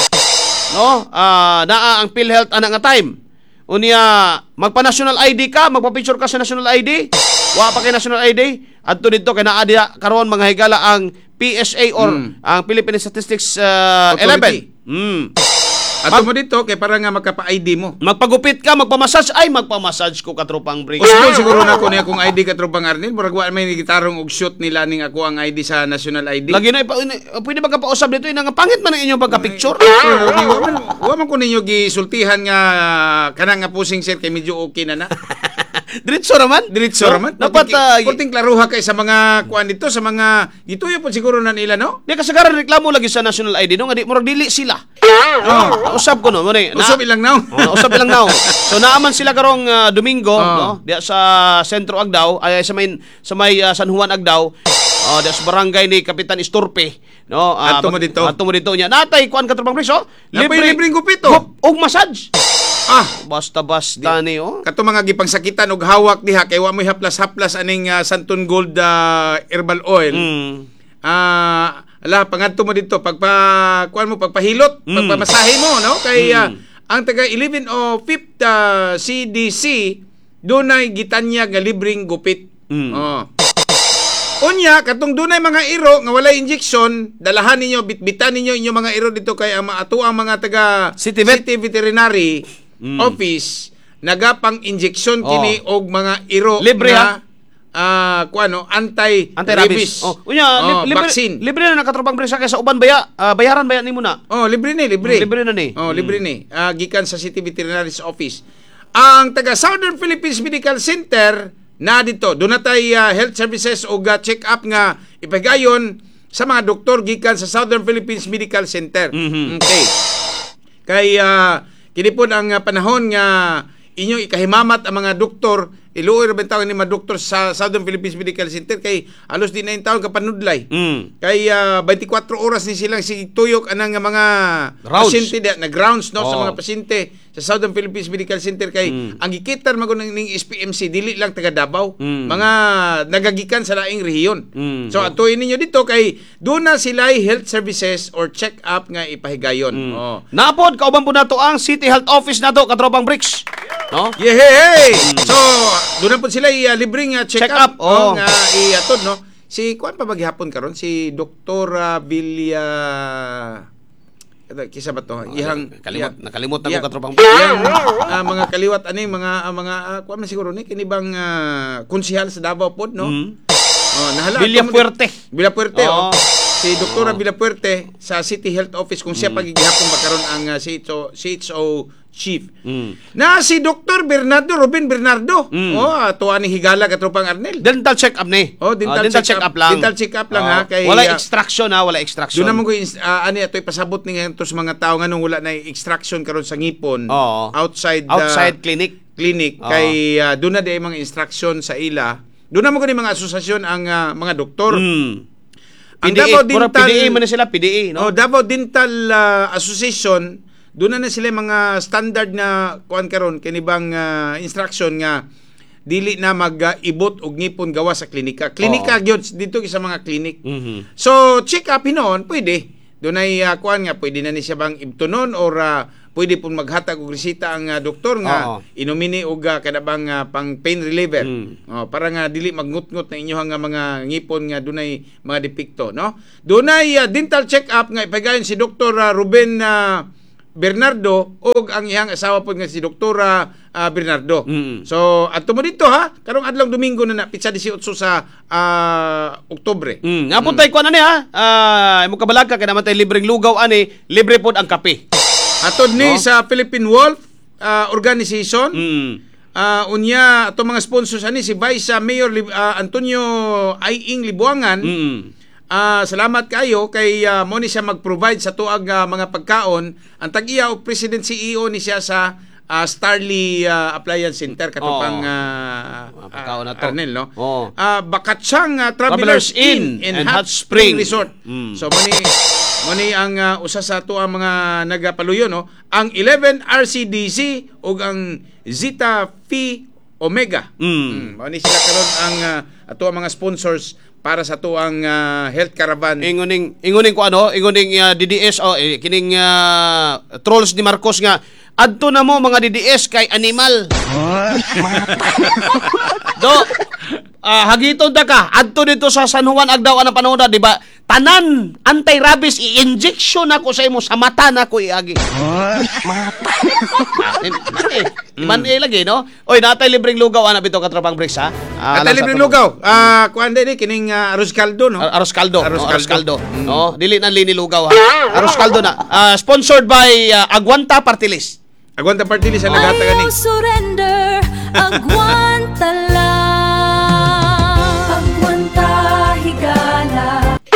No? Ah, uh, naa ang PhilHealth ana nga time. Unya magpa-national I D ka, magpa-picture ka sa national I D. Wa pa kay national I D. Adto dito kay naa dia karon mga higala ang P S A or mm. ang Philippine Statistics uh, eleven. Mm. Ato mo dito kay para nga magkapa-I D mo. Magpagupit ka, magpa-massage ay magpa-massage ko katropang break. Gusto siguro na ko niya kung I D katropang Arnel, murag wa may gitarong og shoot nila ning ako ang I D sa national I D. Lagi na ipa, pwede ba ka pausab dito ina nga pangit man ang inyong pagka-picture? Wa man ko ninyo gisultihan nga kanang nga pusing sir kay medyo okay na na. Diretso raman? Diretso raman. Dapat uh, kunting klaruha kay sa mga kuan dito sa mga gituyo po siguro na nila no. Di kasagaran reklamo lagi sa national I D no nga di murag dili sila. Oh, usab ko no, mo ni. Usab ilang now. Oh, usab ilang now. So naaman sila karong uh, Domingo oh. no, diya sa Sentro Agdao, ay sa may sa may uh, San Juan Agdao. Oh, diya sa barangay ni Kapitan Istorpe, no. Uh, Adto mo dito. Adto mo dito nya. Natay kuan katropang preso. Libre libreng gupit oh. Og massage. Ah, basta-basta ni oh. Kato mga gipangsakitan og hawak diha kay wa mo'y haplas-haplas aning uh, Santon Gold uh, herbal oil. Mm. Ah, uh, ala pangadto mo dito pagpa kuan mo pagpahilot, mm. pagpamasahe mo no kay mm. uh, ang taga eleven o fifth uh, C D C dunay gitanya nga libreng gupit. Mm. Oh. Unya katong dunay mga iro nga walay injection, dalahan ninyo bitbitan ninyo inyo mga iro dito kay ang ato ang mga taga City, City Veterinary mm. Office nagapang injection kini oh. og mga iro libre na ah uh, kuano anti anti-rabies. Oh, unya oh, li- libre, vaccine. Libre na nakatropang presa kay sa uban baya, uh, bayaran baya nimo na. Oh, libre ni, libre. Mm, libre na ni. Oh, libre mm. ni. Uh, gikan sa City Veterinary Office. Ang taga Southern Philippines Medical Center na dito, doon natay uh, health services o uh, check-up nga ipagayon sa mga doktor gikan sa Southern Philippines Medical Center. Mm-hmm. Okay. Kay uh, kini po ang uh, panahon nga inyong ikahimamat ang mga doktor, iluoy ra bentaw ni mga doktor sa Southern Philippines Medical Center kay alos di na yung taon kapanudlay. Mm. Kay uh, twenty-four oras ni silang si tuyok anang mga rounds. Pasyente na grounds no oh. sa mga pasyente sa Southern Philippines Medical Center kay mm. ang gikitar magun ning S P M C dili lang taga Davao, mm. mga nagagikan sa laing rehiyon. Mm. So atoy ninyo dito kay doon na sila health services or check up nga ipahigayon. Mm. Oh. Napod kauban po nato ang City Health Office nato katropang bricks. No? Yeah, hey, hey. Mm. So doon na po sila i uh, libreng uh, check, check up, up. Oh. nga iatod no. Si kuan pa maghapon karon si Doktora Villa kisa ba to? Ihang kalimot, nakalimot na ko katropang yang uh, mga kaliwat ani mga uh, mga uh, kuan man siguro ni kini bang uh, konsehal sa Davao pod no. Mm. Oh, nahala Villa Puerte. Villa Puerte oh. oh. Si Doktora oh. Villa Puerte sa City Health Office kung siya mm. pagigihapon ba karon ang uh, C H O Chief. Mm. Na si Doctor Bernardo Robin Bernardo. Mm. Oh, ato ani higala katropang Arnel. Dental check up ni. Oh, dental, uh, dental check, check up, up lang. Dental check up lang oh. ha kay wala extraction ha, wala extraction. Doon naman ko uh, ani atoy pasabot ni ngantos mga tawo nganong wala na extraction karon sa ngipon oh. outside outside uh, clinic clinic oh. kay uh, doon na day mga instruction sa ila. Doon naman ko ni mga asosasyon ang uh, mga doktor. Mm. Ang P D A, Davao Dental P D A man sila P D A no. Oh, Davao Dental uh, Association doon na na sila mga standard na kuan karon kanibang uh, instruction nga dili na mag-ibot og ngipon gawa sa klinika. Klinika oh. gyud dito sa mga klinik. Mm-hmm. So check up hinon pwede. Doon ay uh, kuan nga pwede na ni siya bang ibtunon or uh, pwede pun maghatag og resita ang uh, doktor nga oh. inumini og uh, kanabang uh, pang pain reliever. Mm. Oh, para nga dili magngut-ngut na inyohang nga mga ngipon nga dunay mga depekto, no? Dunay uh, dental check up nga ipagayon si Doktor uh, Ruben uh, Bernardo og ang iyang asawa po nga si Doktora uh, Bernardo. Mm. So adto mo dito ha, karong adlaw Domingo na na pitsa eighteen sa uh, Oktubre. Mm. Napuntay mm. ko na ni ha. Ah, uh, imo kabalag ka kay naman tay libreng lugaw ani, libre pod ang kape. Atod ni no? sa Philippine Wolf uh, Organization. Mm. Uh, unya ato mga sponsors ani si Vice Mayor uh, Antonio Aying Libuangan. Mm. Uh, salamat kayo kay uh, mo ni siya mag-provide sa tuag uh, mga pagkaon. Ang tag-iya og President C E O ni siya sa uh, Starly uh, Appliance Center katupang Oo. uh, Pagkaon na to. Arnel, no? Oo. Uh, Bakatsang uh, Travelers Travelers Inn Inn and and Hot Hot Spring Spring. Resort. Mm. So mani mani ang uh, usa sa ato ang mga nagapaluyo, no? Ang eleven R C D C ug ang Zeta Phi Omega. Mm. Mani sila karon ang uh, ato ang mga sponsors para sa ato ang uh, health caravan. Inguning inguning ko ano, inguning uh, D D S o oh, eh, kining uh, trolls ni Marcos nga adto na mo mga D D S kay animal. Do uh, hagiton ta ka adto dito sa San Juan Agdao ang panahon di ba? Tanan anti-rabies i-injection ako sa imo sa mata na ko iagi. Mata. Man eh lagi no. Oy natay libreng lugaw ana bitaw katropang bricks ha. Uh, natay libreng lugaw. Ah uh, kuan din kining uh, arroz caldo no. Arroz caldo. Arroz no, arroz caldo. Mm. No, dili na lini lugaw ha. Arroz caldo na. Uh, sponsored by uh, Aguanta Party List. Aguanta Party List ang naghatag ani. Surrender, aguanta lang. Aguanta higala.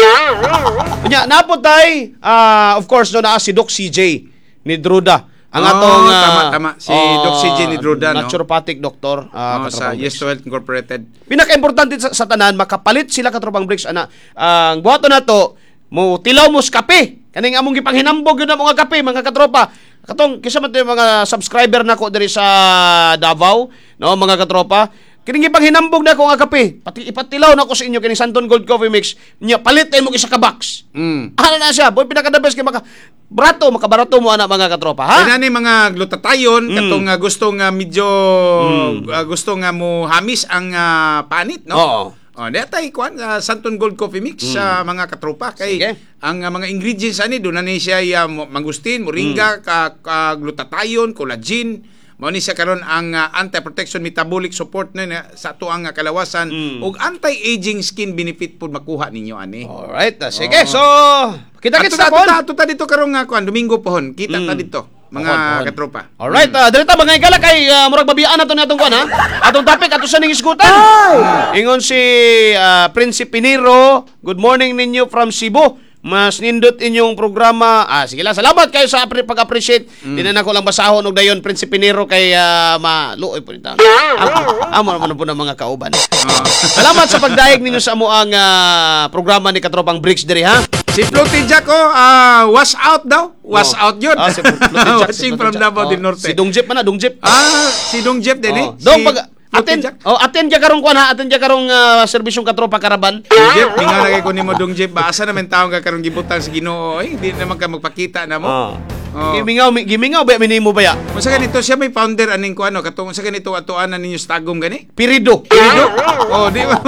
Nya napotay uh, of course no na si Doc C J ni Druda. Ang oh, atong uh, tama tama si uh, Doc C J ni Druda no. Naturopathic doctor uh, oh, sa Yes to Health Incorporated. Pinaka-importante sa, sa tanan makapalit sila katropang bricks ana. Ang uh, buhaton nato mo tilaw mo sa kape. Kaning among gipanghinambog yun ang mga kape mga katropa. Katong kisa man mga subscriber nako diri sa Davao no mga katropa. Kining ipanghinambog na ako nga kape. Pati ipatilaw na ko sa inyo kining Santon Gold Coffee Mix. Nya palit mo isa ka box. Mm. Ano na siya? Boy pinaka the best kay maka barato makabarato mo ana mga katropa ha. Kaya ni mga glutatayon mm. katong uh, gusto nga medyo mm. uh, gusto nga mo hamis ang uh, panit no. Oo. Oh, detay kuan uh, Santon Gold Coffee Mix sa mm. uh, mga katropa kay Sige. ang uh, mga ingredients ani do na ni siya uh, mangustin, moringa, mm. ka, ka glutatayon, collagen. Mao ni siya karon ang uh, anti-protection metabolic support na sa ato ang uh, kalawasan mm. ug anti-aging skin benefit pud makuha ninyo ani. Alright, uh, sige. Oh. So, kita-kits ta pon. Ato ta dito karong uh, kuan Domingo pohon. Kita mm. ta dito mga pohon, katropa. Alright, mm. uh, direta mga igala kay uh, murag babiyaan nato ni atong kuan ha. Atong topic ato sa ning isgutan. Mm. Ingon si uh, Prinsipe Nero, good morning ninyo from Cebu. Mas nindot inyong programa. Ah, sige lang. Salamat kayo sa pag-appreciate. Mm. Di na ako lang basahon og dayon Prinsipe Nero kay uh, maluoy po nito. Amo naman po ng mga kauban. Uh. Salamat sa pagdayeg ninyo sa amo ang uh, programa ni Katropang Bricks diri ha. Si Floaty Jack ko, uh, was out daw. Was oh. out yun. Ah, si Jack, Watching si from Davao oh. del Norte. Si Dongjep man na, Dongjep. Ah, si Dongjep din oh. eh. Dong si... pag Aten, oh, aten ka karong kuan ha, aten ka karong uh, serbisyong katropa karaban. Dongjep, minga na kay ko nimo Dongjep, baasa naman taong ka karong gibutang sa Ginoo. Ay, di naman ka magpakita na mo. Oh. Oh. Gimingaw, gimingaw ba minimo ba ya? Unsa ganito siya may founder aning kuano, katong unsa ganito atuan ninyo sa tagom gani? Pirido. Pirido? Oh, di ba?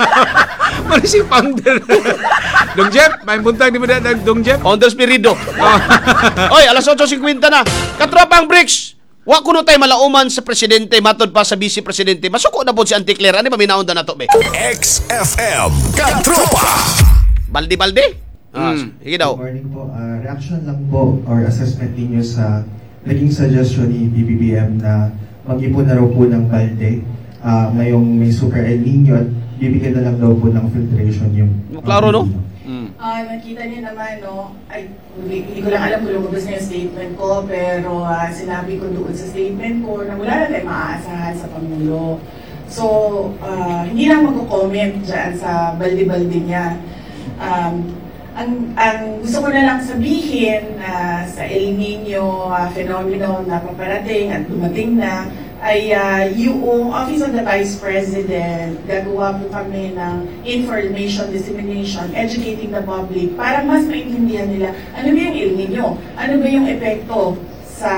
Mali si founder. Dongjep, may buntag di mo na Dongjep? Founder Pirido. Oh. Oy, alas eight fifty na. Katropang Bricks. Wa kuno tay malauman sa presidente matod pa sa vice presidente. Masuko na po si Auntie Claire. Ani ba minaon na nato be? X F M Katropa. Baldi-baldi? Ah, mm. Sige daw. Good morning po. Uh, reaction lang po or assessment niyo sa naging suggestion ni B B B M na mag-ipon na raw po ng balde uh, ngayong may Super El Nino at bibigyan na lang daw po ng filtration yung... Klaro no? Mm. Uh, nakita niyo naman, no, ay, hindi, hindi ko lang alam kung lumabas na yung statement ko, pero uh, sinabi ko doon sa statement ko na wala na tayo maaasahan sa Pangulo. So, uh, hindi lang magko-comment dyan sa balde-balde niya. Um, ang, ang gusto ko na lang sabihin na uh, sa El Nino uh, phenomenon na paparating at dumating na, ay uh, yung Office of the Vice President, gagawa po kami ng information dissemination, educating the public para mas maintindihan nila ano ba yung El Nino, ano ba yung epekto sa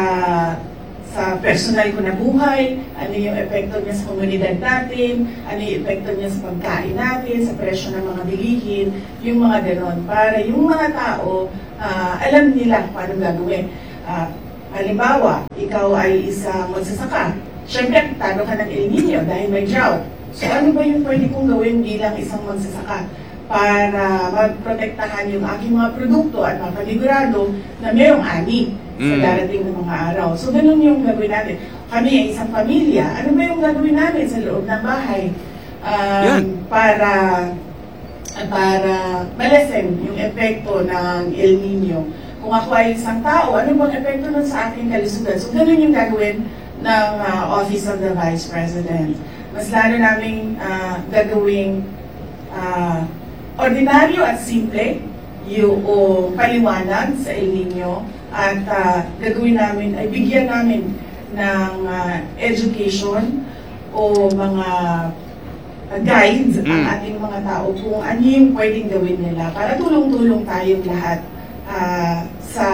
sa personal ko na buhay, ano yung epekto niya sa komunidad natin, ano yung epekto niya sa pagkain natin, sa presyo ng mga bilihin, yung mga ganon, para yung mga tao uh, alam nila paano gagawin. Uh, halimbawa, ikaw ay isang magsasaka, siyempre, talo ka ng El Nino dahil may drought. So, ano ba yung pwede kong gawin bilang isang magsasaka para magprotektahan yung aking mga produkto at mapanigurado na mayroong ani mm. sa darating ng mga araw. So, ganun yung gagawin natin. Kami ay isang pamilya. Ano ba yung gagawin namin sa loob ng bahay um, para para malesen yung epekto ng El Nino. kung ako ay isang tao, ano bang epekto nun sa aking kalusugan? So, ganun yung gagawin ng uh, Office of the Vice President. Mas lalo namin uh, gagawing uh, ordinaryo at simple yung paliwanag sa El Nino at uh, gagawin namin, ay bigyan namin ng uh, education o mga uh, guides mm. ang ating mga tao kung ano yung pwedeng gawin nila para tulong-tulong tayong lahat uh, sa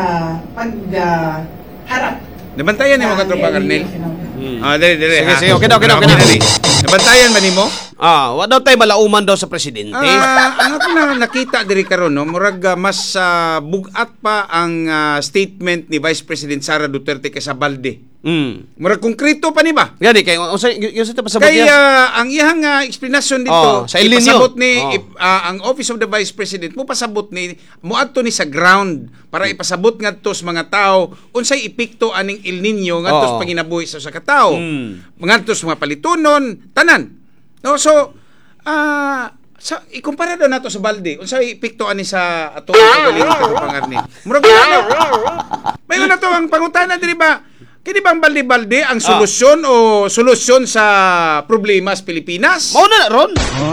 pagharap. Uh, Nabantayan ni mga katropang Arnel? Hmm. Ah, dali, dali. Sige, sige, okay na, okay na, okay na. Nabantayan ba ni mo? Ah, wa daw tayo malauman daw sa presidente. Ah, ang ako na nakita diri karon no, murag uh, mas uh, bugat pa ang uh, statement ni Vice President Sara Duterte kaysa Balde. Mm. Murag konkreto pa ni ba? Gani kay unsa yung sa pasabot niya? Kaya uh, ang iyang uh, explanation dito, oh, sa El Nino. Ipasabot ni oh. ip, uh, ang Office of the Vice President mo pasabot ni moadto ni sa ground para ipasabot ngadto sa mga tao unsay epekto aning El Nino ngadto sa oh. panginabuhi sa usa ka tawo. Mm. Ngadto sa mga palitunon, tanan. No, so ah uh, sa ikumpara daw nato sa Balde unsay epekto ani sa ato kagalingon sa pangarni. Murag ano? May na to ang pangutana diri ba? Kini bang balde-balde ang solusyon ah. o solusyon sa problema sa Pilipinas? Mao na ron.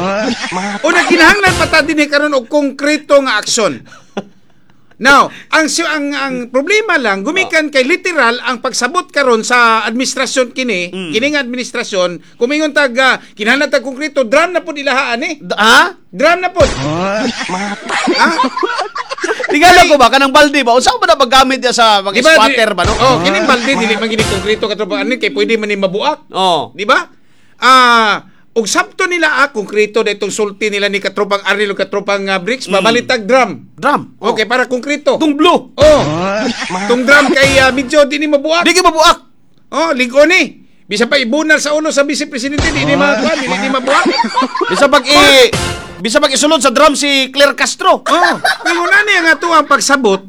O nagkinahanglan pa ta dinhi karon og konkreto nga aksyon. Now, ang ang ang problema lang gumikan kay literal ang pagsabot karon sa administrasyon kini, mm. kining administrasyon, kumingon tag uh, kinahanglan tag konkreto, drum na pud ilahaan eh. Ha? Drum na pud. Ha? Tingala ko ba kanang balde ba? Unsa ba na paggamit dia sa mga diba, squatter ba no? Oh, kining balde dili man gini konkreto katro ani kay pwede man ni mabuak. Oh. Di ba? Ah, og sabto nila ah, konkreto datong sulti nila ni katropang Arnel o katropang uh, Bricks, babalitag drum. Drum. Oh. Okay, para konkreto. Tung blue. Oh. Tung drum kay uh, medyo di ni mabuak. Di mabuak. Oh, ligon ni. Bisa pa ibunal sa ulo sa Vice Presidente, di ni mabuak, di ni mabuak. Bisa pag i bisa pag isulod sa drum si Claire Castro. Oh, ngayon ani ang ato ang pagsabot.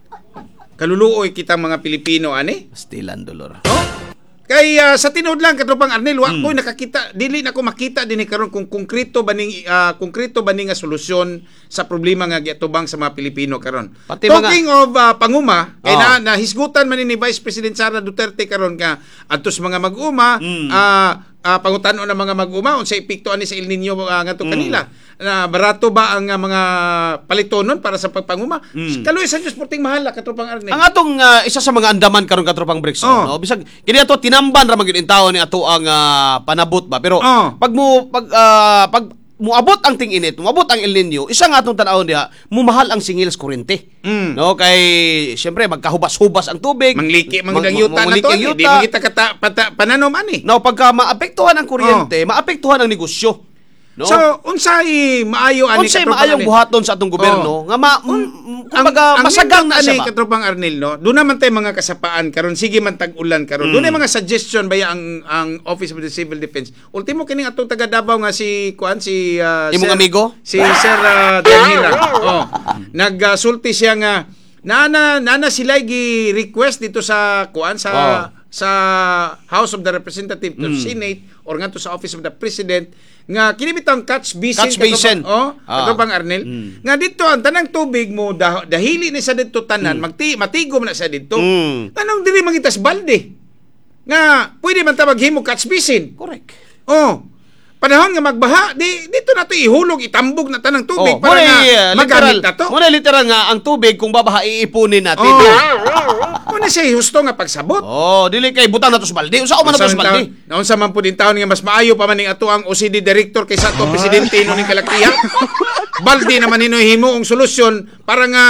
Kaluluoy kitang mga Pilipino ani. Stilan dolor. Oh. Kay uh, sa tinud lang katropang Arnel, wa ko mm. nakakita, dili na ko makita dinhi karon kung konkreto baning uh, konkreto baning nga solusyon sa problema nga giatubang sa mga Pilipino karon. Talking mga... of uh, panguma, kay oh. na nahisgutan man ni Vice President Sara Duterte karon ka adtos mga mag-uma, mm. uh, uh, pangutan-on ang mga mag-uma unsay epekto ani sa El Nino uh, ngadto mm. kanila. Na barato ba ang uh, mga palitonon para sa pagpanguma? Mm. Kaluoy sa Diyos porting mahal katropang Arnel. Ang atong uh, isa sa mga andaman karon katropang Bricks, oh. no? Bisag kini ato tinamban ra magyud intaw ni ato ang uh, panabot ba. Pero oh. pag mo pag uh, pag muabot ang ting-init, muabot ang El Nino, isa nga atong tan-awon diha, mumahal ang singil sa kuryente. Mm. No, kay syempre magkahubas-hubas ang tubig. Mangliki manggidang yuta na to, di makita kata pananom ani. No, pagka maapektuhan ang kuryente, oh. maapektuhan ang negosyo. No? So, unsay maayo ani unsay maayong buhaton sa atong gobyerno oh. nga ma, um, kumbaga masagang na siya ba? Katropang Arnel, no? Doon naman tayo mga kasapaan karon, sige man tag-ulan karon. Mm. Doon ay mga suggestion baya ang ang Office of the Civil Defense. Ultimo kining atong taga Davao nga si kuan si uh, imong amigo si Sir uh, Danhira. Oh. Nagsulti uh, siya nga nana nana sila gi request dito sa kuan sa oh. sa House of the Representatives mm. Senate or ngadto sa Office of the President nga kini bitang catch basin catch basin oh ah. katropang Arnel mm. nga dito ang tanang tubig mo dah, dahili ni sa didto tanan mm. magti matigom na sa didto mm. tanong diri mangitas balde nga pwede man ta maghimo catch basin correct oh panahon nga magbaha di dito na to ihulog itambog na tanang tubig oh, para nga uh, magamit na to muna literal nga ang tubig kung babaha iipunin natin oh. muna siya husto nga pagsabot oh dili kay butang na to sa balde unsa man na to sa balde naunsa man pud in taon nga mas maayo pa man ning ato ang O C D director kaysa ato presidente no ning kalaktihan balde naman hino himo ang solusyon para nga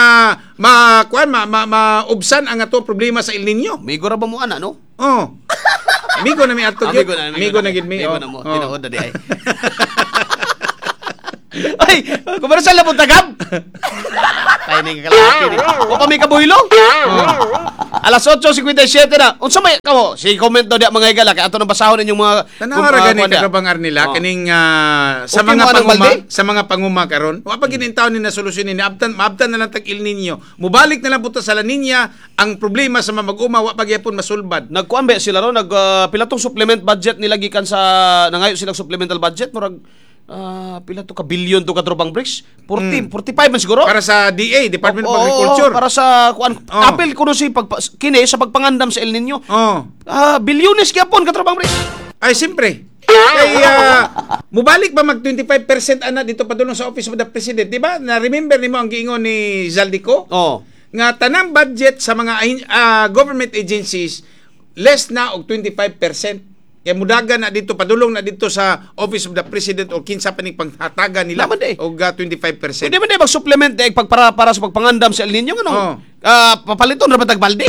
ma kuan ma, ma, maubsan ang ato problema sa El Nino migo ra ba mo ana no oh amigo na mi ato amigo na amigo na gid mi amigo na mo tinuod na di ay ay kumarasal na po tagab ay ning kalaki ni o pa may kabuylo alas eight fifty-seven na unsa may kamo si comment daw di mga igala kay ato nang basahon ninyong mga tanawa ra gani katropang Arnila kaning uh, sa mga panguma sa mga panguma karon wa pa ginintaw ni na solusyonin ni abtan maabtan na lang tag El Nino mubalik na lang buta sa La Nina ang problema sa mga mag-uma wa pa gyapon masulbad nagkuan ba sila ro nag uh, pilatong supplement budget nila gikan sa nangayo silang supplemental budget murag Ah, pila to ka bilyon to ka tropang bricks? forty, forty-five man siguro? Para sa D A, Department of Oo, Agriculture. para sa kuan. Oh. Apel kuno si pag kini sa pagpangandam sa El Nino. Oh. Ah, bilyones gyapon ka tropang bricks. Ay, siyempre. Kaya, mubalik ba mag twenty-five percent ana dito padulong sa Office of the President? Di ba? Na-remember ni mo ang giingon ni Zaldico? Oh. Nga tanang budget sa mga uh, government agencies, less na og twenty-five percent. Kaya mudagan na dito, padulong na dito sa Office of the President o kinsa pa ning panghatagan nila og uh, twenty-five percent. Hindi man di mag-supplement eh, pagpara para sa pagpangandam sa El Nino ano? Oh. Ah, papaliton ra ba tag balde?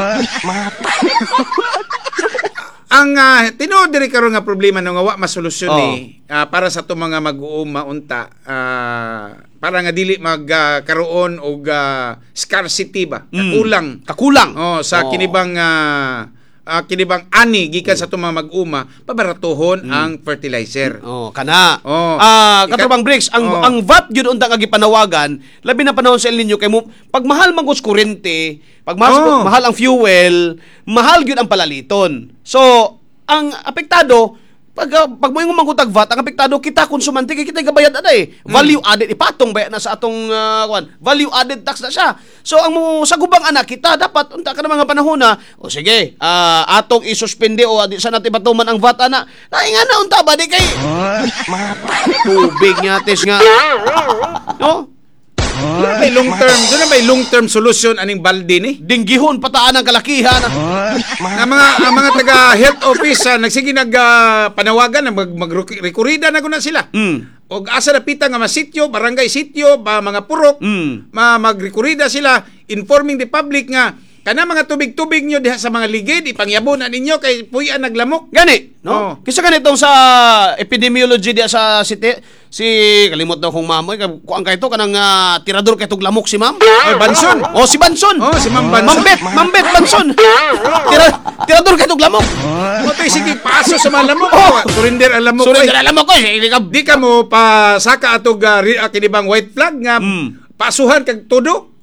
Ang uh, tinuod diri karon nga problema no nga wa masolusyon Oh. ni uh, para sa to mga mag-uum maunta uh, para nga dili magkaroon uh, og uh, scarcity ba kakulang mm. kakulang oh sa oh. kinibang uh, uh, kinibang ani gikan sa to mga mag-uma pabaratuhon mm. ang fertilizer. Oh, kana. Oh. Ah, katrabang bricks, ang Oh. ang V A T gyud unta nga gipanawagan, labi na panahon sa El Nino kay mo pag mahal man gud kuryente, pag mahal, Oh. mahal ang fuel, mahal gyud ang palaliton. So, ang apektado pag uh, pag moingon mangutag V A T, ang apektado kita konsumante kay kita gabayad ada eh. Value added ipatong bayad na sa atong uh, kwan. Value added tax na siya. So ang mo sa gubang anak kita dapat unta ka na mga panahon na o sige, uh, atong isuspende o di sa natin batuman ang V A T ana. Lain nga na unta ba di kay tubig nga tes nga. No? Doon na may long term, doon na may long term solution aning balde ni. Dinggihon pataan ang kalakihan. Ang mga ang mga taga health office uh, nagsige nag uh, panawagan na mag magrekurida na guna sila. Mm. Og asa napita nga masityo, barangay sityo, ba, mga purok, mm. ma magrekurida sila informing the public nga kana mga tubig-tubig nyo diha sa mga ligid ipangyabo na ninyo kay puy-an naglamok. Gani, no? Oh. Kisa ganitong sa epidemiology diya sa city, si kalimot daw kong mamoy, kuang kay to kanang uh, tirador kay tog lamok si ma'am. Ay, Banson. Oh, si Banson. Oh, si Ma'am Banson. Mambet, Mambet Banson. Tira, tirador kay tog lamok. Mo to sige paso sa mga lamok. Oh. Surrender ang lamok. Surrender ang lamok ko. Di ka, di ka mo pa saka atog uh, kinibang white flag nga mm. pasuhan kag todo.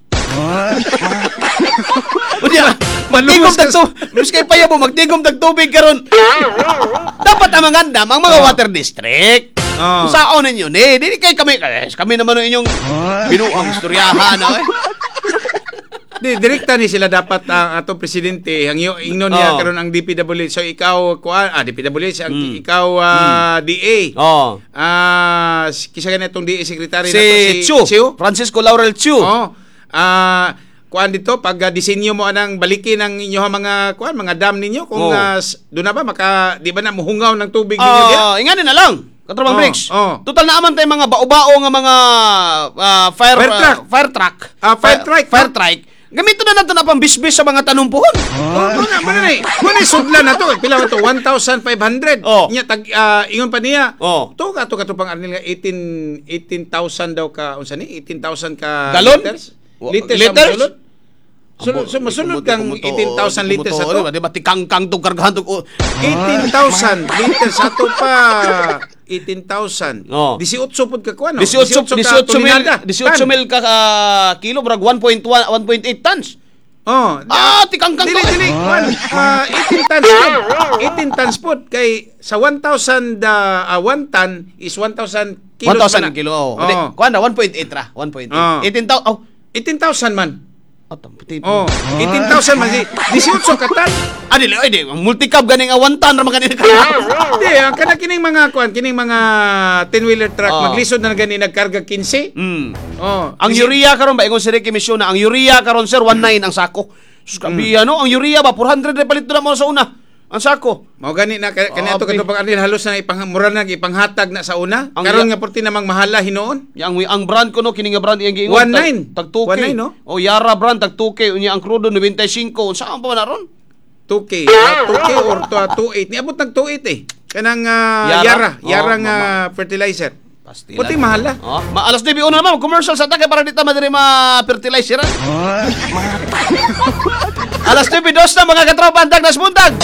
Unya, magtigom tag to. Mas kay payabo magtigom tag tubig karon. Dapat ang mangandam ang mga water district. Oh. Saon ninyo ni, dili kay kami kami naman inyong binuang istoryahan eh. Di direkta ni sila dapat ang uh, atong presidente ang ingnon niya Oh. karon ang D P W so ikaw kuan ah D P W ang Mm. ikaw uh, mm. D A. Oh. Ah, uh, kisa ganitong D A secretary si, na to, si Chu. Chu. Francisco Laurel Chu. Oh. Ah, uh, kuan dito pag uh, disenyo mo anang balikin ang inyo mga kuan mga dam ninyo kung Oh. uh, do na ba maka di ba na muhungaw ng tubig ninyo Ah, diya? uh, ingani na lang. Katrabang Oh, bricks. oh. Total na aman tay mga bao-bao nga mga uh, fire Fire truck. uh, fire truck. Ah, fire truck, Fire no? truck. Gamito na nato na pang bisbis sa mga tanumpuhon. Oh, muna, muna ni. Muna sudlan na to. Pila to one thousand five hundred. Oh. Nya tag uh, ingon pa niya. Oh. To ka to ka to pang arnil nga eighteen thousand daw ka unsa ni? eighteen thousand ka Galon? liters. Wa- Liters. liters? Sulod. Sulod, so, masulod kang eighteen thousand liters sa to. Di ba tikang-kang tong kargahan tong eighteen thousand liters sa to pa. eighteen thousand. Oh. eighteen pud ka kuan. eighteen mil eighteen mil ka uh, kilo brag one point one one point eight tons. Oh, ah, tikang-kang. Dili dili. Uh, eighteen tons. eighteen tons pod kay sa one thousand uh, uh, one ton is one thousand kilos. one thousand kilo. Oh. Oh. Kuan na one point eight ra, one point eight. Oh. eighteen thousand. Oh, eighteen thousand man. Oh, oh, eighteen thousand man. eighteen katan. Ah, dili, ay, di. Ang multi-cab ganing a one ton ra man kanina. Hindi, ang kana kining mga kuan, kining mga ten-wheeler truck, Oh. maglisod na gani nagkarga fifteen. Mm. Oh. Ang urea karon ba ingon si Ricky Misyon na ang urea karon sir nineteen ang sako. Sus kabiya no, ang urea ba four hundred na palit na mo sa una. Ang sako. Mao gani na kani ato kadto pag anil halos na ipangmura na ipanghatag na sa una. Ang Karon ya- nga porti namang mahala hinoon. Yang ang brand ko no kining nga brand iyang giingon nineteen. tag two K. nineteen, no? O Yara brand tag two K unya ang crudo ninety-five. Saan pa man naron? two K. Uh, two K or to, uh, twenty-eight. Niabot nag twenty-eight eh. Kanang uh, Yara? Yara, Yara Oh, nga fertilizer. Pastila. Puti mahala. Oh, ma alas nine uno naman commercial sa take para dito madiri ma fertilizer. Alas nine dos na mga katropa andag nas buntag.